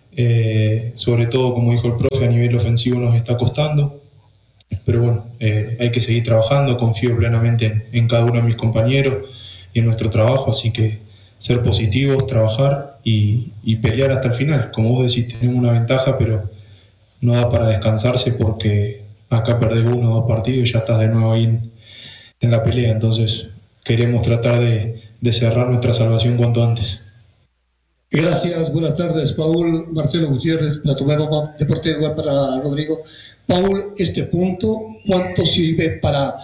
eh, sobre todo como dijo el profe, a nivel ofensivo nos está costando, pero bueno, eh, hay que seguir trabajando, confío plenamente en, en cada uno de mis compañeros y en nuestro trabajo, así que ser positivos, trabajar y, y pelear hasta el final. Como vos decís, tenemos una ventaja, pero no da para descansarse porque acá perdés uno o dos partidos y ya estás de nuevo ahí en, en la pelea, entonces queremos tratar de, de cerrar nuestra salvación cuanto antes. Gracias, buenas tardes, Paul. Marcelo Gutiérrez, Plato Deportivo, igual para Rodrigo. Paul, este punto, ¿cuánto sirve para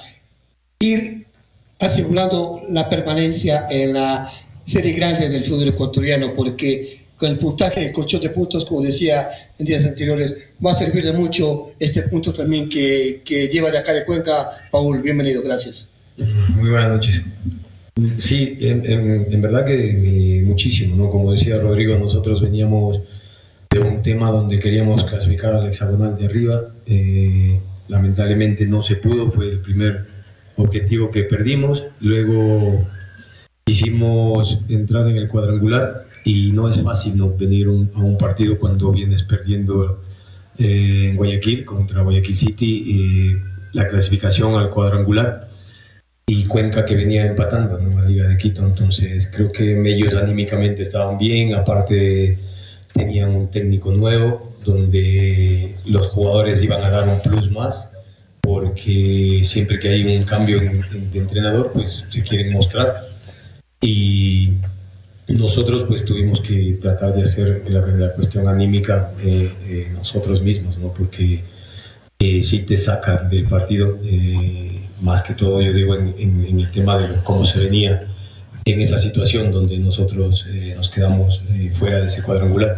ir asegurando la permanencia en la serie grande del fútbol ecuatoriano? Porque con el puntaje del colchón de puntos, como decía en días anteriores, va a servir de mucho este punto también que, que lleva de acá de Cuenca. Paul, bienvenido, gracias. Muy buenas noches. Sí, en, en, en verdad que eh, muchísimo, ¿no? Como decía Rodrigo, nosotros veníamos de un tema donde queríamos clasificar al hexagonal de arriba, eh, lamentablemente no se pudo, fue el primer objetivo que perdimos, luego quisimos entrar en el cuadrangular y no es fácil no venir un, a un partido cuando vienes perdiendo eh, en Guayaquil contra Guayaquil City eh, la clasificación al cuadrangular y Cuenca que venía empatando, ¿no? La Liga de Quito, entonces creo que ellos anímicamente estaban bien, aparte tenían un técnico nuevo donde los jugadores iban a dar un plus más porque siempre que hay un cambio en, en, de entrenador pues se quieren mostrar y nosotros pues tuvimos que tratar de hacer la, la cuestión anímica eh, eh, nosotros mismos, ¿no? Porque eh, sí te sacan del partido, eh, más que todo yo digo en, en, en el tema de cómo se venía en esa situación donde nosotros eh, nos quedamos eh, fuera de ese cuadrangular.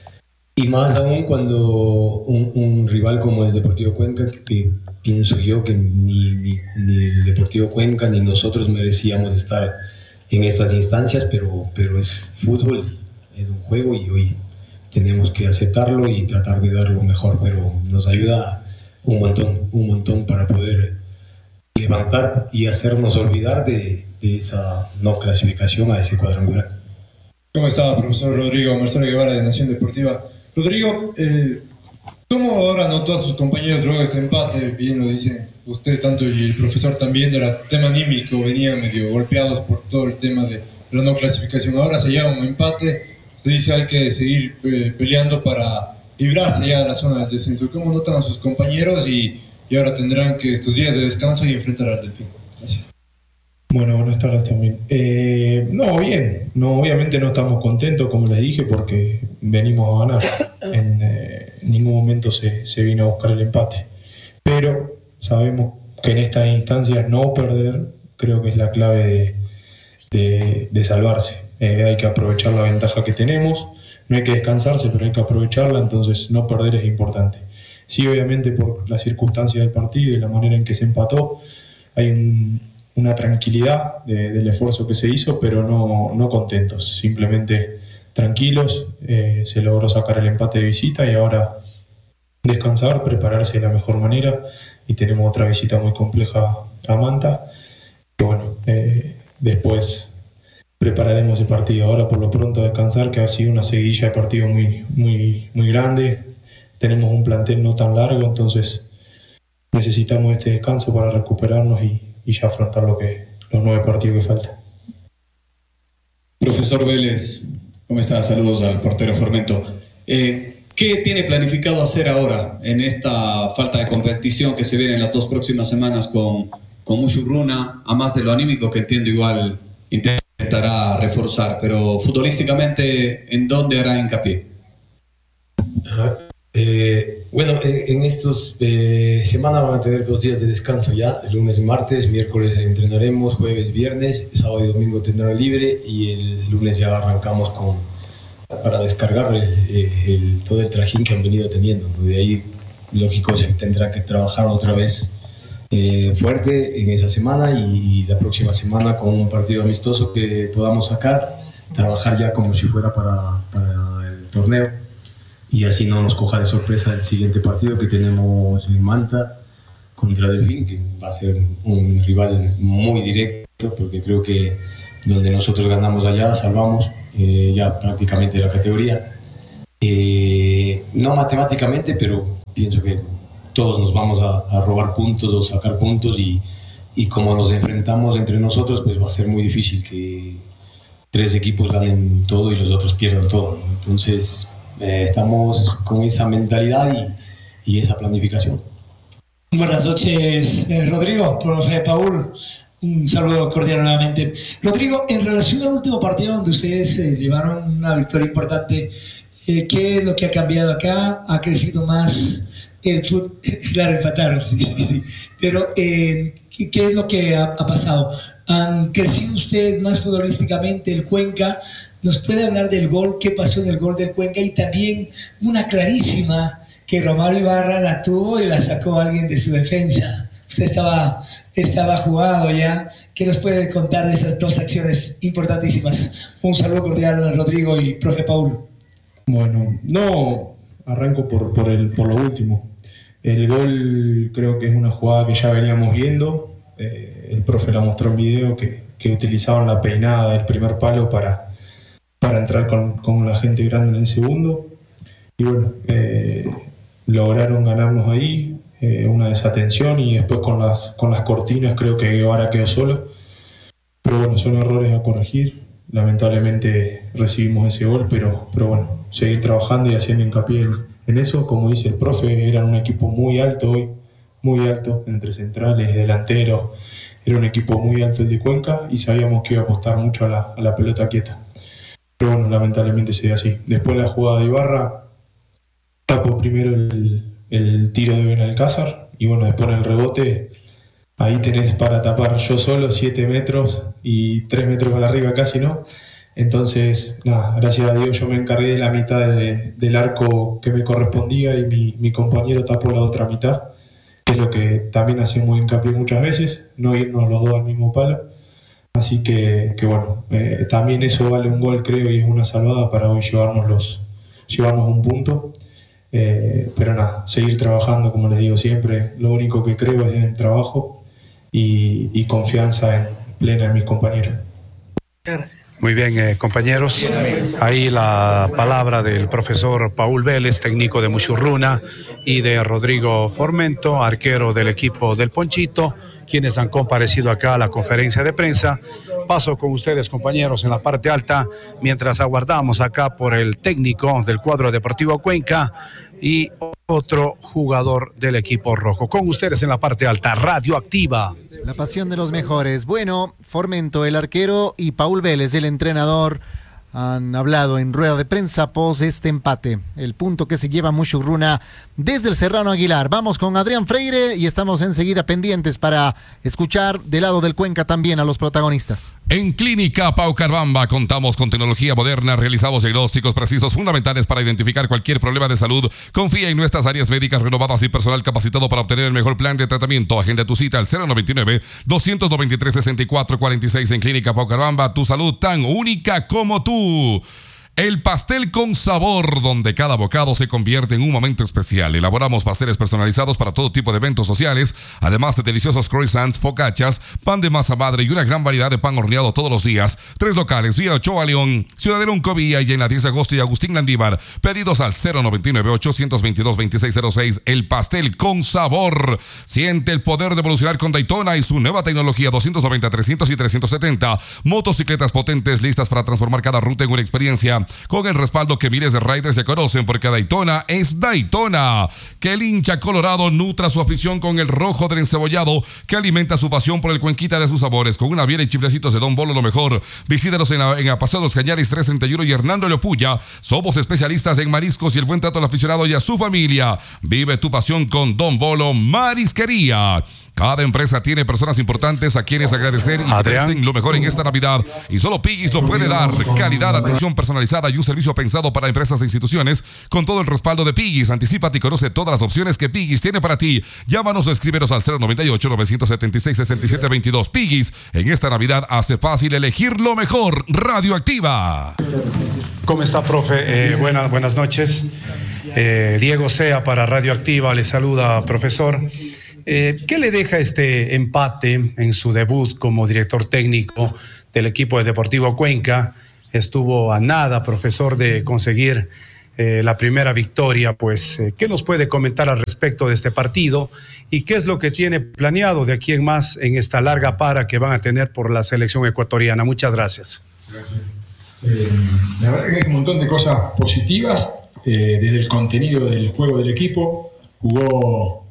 Y más aún cuando un, un rival como el Deportivo Cuenca, que pienso yo que ni, ni, ni el Deportivo Cuenca ni nosotros merecíamos estar en estas instancias, pero, pero es fútbol, es un juego y hoy tenemos que aceptarlo y tratar de dar lo mejor, pero nos ayuda un montón, un montón para poder levantar y hacernos olvidar de, de esa no clasificación a ese cuadrangular. ¿Cómo está, profesor Rodrigo? Marcelo Guevara de Nación Deportiva. Rodrigo, eh, ¿cómo ahora notó a sus compañeros luego este empate? Bien lo dicen usted tanto y el profesor también, era tema anímico, venían medio golpeados por todo el tema de la no clasificación. Ahora se llama un empate, usted dice hay que seguir eh, peleando para librarse ya de la zona del descenso. ¿Cómo notan a sus compañeros y, y ahora tendrán que estos días de descanso y enfrentar al Delfín? Gracias. Bueno, buenas tardes también. Eh, no, bien, no, obviamente no estamos contentos, como les dije, porque venimos a ganar. En eh, ningún momento se, se vino a buscar el empate. Pero sabemos que en estas instancias no perder creo que es la clave de, de, de salvarse. Eh, hay que aprovechar la ventaja que tenemos, no hay que descansarse, pero hay que aprovecharla, entonces no perder es importante. Sí, obviamente por la circunstancia del partido y la manera en que se empató, hay un, una tranquilidad de, del esfuerzo que se hizo, pero no, no contentos, simplemente tranquilos. Eh, se logró sacar el empate de visita y ahora descansar, prepararse de la mejor manera, y tenemos otra visita muy compleja a Manta, que bueno, eh, después prepararemos el partido. Ahora por lo pronto descansar, que ha sido una seguilla de partidos muy, muy, muy grande, tenemos un plantel no tan largo, entonces necesitamos este descanso para recuperarnos y, y ya afrontar lo que, los nueve partidos que faltan. Profesor Vélez, ¿cómo está? Saludos al portero Formento. Eh, ¿Qué tiene planificado hacer ahora en esta falta de competición que se viene en las dos próximas semanas con, con Mushurruna, a más de lo anímico que entiendo igual intentará reforzar, pero futbolísticamente, ¿en dónde hará hincapié? Ajá. Eh, bueno, en, en estos eh, semanas van a tener dos días de descanso ya, el lunes y martes, miércoles entrenaremos, jueves, viernes, sábado y domingo tendrán libre y el lunes ya arrancamos con, para descargar el, el, todo el trajín que han venido teniendo, ¿no? De ahí, lógico, se tendrá que trabajar otra vez eh, fuerte en esa semana y, y la próxima semana con un partido amistoso que podamos sacar, trabajar ya como si fuera para, para el torneo. Y así no nos coja de sorpresa el siguiente partido que tenemos en Manta contra Delfín, que va a ser un rival muy directo, porque creo que donde nosotros ganamos allá, salvamos eh, ya prácticamente la categoría. Eh, no matemáticamente, pero pienso que todos nos vamos a, a robar puntos o sacar puntos y, y como nos enfrentamos entre nosotros, pues va a ser muy difícil que tres equipos ganen todo y los otros pierdan todo, ¿no? Entonces, Eh, estamos con esa mentalidad y, y esa planificación. Buenas noches, eh, Rodrigo, profe Paul, un saludo cordial nuevamente. Rodrigo, en relación al último partido donde ustedes eh, llevaron una victoria importante, eh, ¿qué es lo que ha cambiado acá? ¿Ha crecido más el fútbol? Claro, empataron, sí, sí, sí. Pero, eh, ¿qué, ¿qué es lo que ha, ha pasado? ¿Han crecido ustedes más futbolísticamente el Cuenca? ¿Nos puede hablar del gol? ¿Qué pasó en el gol del Cuenca? Y también una clarísima que Romario Ibarra la tuvo y la sacó alguien de su defensa. Usted estaba, estaba jugado ya. ¿Qué nos puede contar de esas dos acciones importantísimas? Un saludo cordial, Rodrigo y profe Paul. Bueno, no arranco por, por, el, por lo último. El gol creo que es una jugada que ya veníamos viendo. Eh, el profe la mostró en video que, que utilizaban la peinada del primer palo para para entrar con, con la gente grande en el segundo y bueno, eh, lograron ganarnos ahí, eh, una desatención y después con las, con las cortinas creo que Guevara quedó solo, pero bueno, son errores a corregir, lamentablemente recibimos ese gol, pero, pero bueno, seguir trabajando y haciendo hincapié en, en eso, como dice el profe, eran un equipo muy alto hoy, muy alto, entre centrales, delanteros, era un equipo muy alto el de Cuenca y sabíamos que iba a apostar mucho a la, a la pelota quieta. Pero bueno, lamentablemente se dio así. Después la jugada de Ibarra, tapó primero el, el tiro de Benalcázar y bueno, después en el rebote, ahí tenés para tapar yo solo siete metros y tres metros para arriba casi, ¿no? Entonces, nada, gracias a Dios yo me encargué de la mitad de, del arco que me correspondía y mi, mi compañero tapó la otra mitad, que es lo que también hacemos hincapié muchas veces, no irnos los dos al mismo palo. Así que, que bueno, eh, también eso vale un gol creo y es una salvada para hoy llevarnos, los, llevarnos un punto. Eh, pero nada, seguir trabajando como les digo siempre, lo único que creo es en el trabajo y, y confianza en, plena en mis compañeros. Gracias. Muy bien, eh, compañeros. Ahí la palabra del profesor Paul Vélez, técnico de Mushurruna, y de Rodrigo Formento, arquero del equipo del Ponchito, quienes han comparecido acá a la conferencia de prensa. Paso con ustedes, compañeros, en la parte alta, mientras aguardamos acá por el técnico del cuadro Deportivo Cuenca y otro jugador del equipo rojo. Con ustedes en la parte alta, Radioactiva. La pasión de los mejores. Bueno, Formento, el arquero, y Paul Vélez, el entrenador, han hablado en rueda de prensa pos este empate. El punto que se lleva Mushurruna desde el Serrano Aguilar. Vamos con Adrián Freire y estamos enseguida pendientes para escuchar del lado del Cuenca también a los protagonistas. En Clínica Paucarbamba contamos con tecnología moderna, realizamos diagnósticos precisos fundamentales para identificar cualquier problema de salud. Confía en nuestras áreas médicas renovadas y personal capacitado para obtener el mejor plan de tratamiento. Agenda tu cita al cero noventa y nueve, doscientos noventa y tres, sesenta y cuatro cuarenta y seis en Clínica Paucarbamba. Tu salud tan única como tú. El pastel con sabor, donde cada bocado se convierte en un momento especial. Elaboramos pasteles personalizados para todo tipo de eventos sociales, además de deliciosos croissants, focaccias, pan de masa madre y una gran variedad de pan horneado todos los días. Tres locales, Vía Ochoa León, Ciudadela Uncovilla y en la diez de agosto y Agustín Landívar. Pedidos al cero noventa y nueve, ochocientos veintidós, veintiséis cero seis. El pastel con sabor. Siente el poder de evolucionar con Daytona y su nueva tecnología doscientos noventa, trescientos y trescientos setenta. Motocicletas potentes listas para transformar cada ruta en una experiencia. Con el respaldo que miles de riders se conocen, porque Daytona es Daytona. Que el hincha colorado nutra su afición con el rojo del encebollado, que alimenta su pasión por el Cuenquita de sus sabores. Con una biela y chiflecitos de Don Bolo, lo mejor. Visítanos en, la, en la Paseo de los Cañares trescientos treinta y uno y Hernando Leopulla. Somos especialistas en mariscos y el buen trato al aficionado y a su familia. Vive tu pasión con Don Bolo Marisquería. Cada empresa tiene personas importantes a quienes agradecer y merecen lo mejor en esta Navidad. Y solo Piggy's lo puede dar. Calidad, atención personalizada y un servicio pensado para empresas e instituciones. Con todo el respaldo de Piggy's. Anticípate y conoce todas las opciones que Piggy's tiene para ti. Llámanos o escríbenos al cero noventa y ocho, novecientos setenta y seis, sesenta y siete veintidós. Piggy's, en esta Navidad hace fácil elegir lo mejor. Radioactiva. ¿Cómo está, profe? Eh, buenas, buenas noches. Eh, Diego Sea para Radioactiva. Le saluda, profesor. Eh, ¿Qué le deja este empate en su debut como director técnico del equipo de Deportivo Cuenca? Estuvo a nada, profesor, de conseguir eh, la primera victoria. Pues, eh, ¿qué nos puede comentar al respecto de este partido? ¿Y qué es lo que tiene planeado de aquí en más en esta larga para que van a tener por la selección ecuatoriana? Muchas gracias. Gracias. Eh, la verdad que hay un montón de cosas positivas, eh, desde el contenido del juego del equipo. Jugó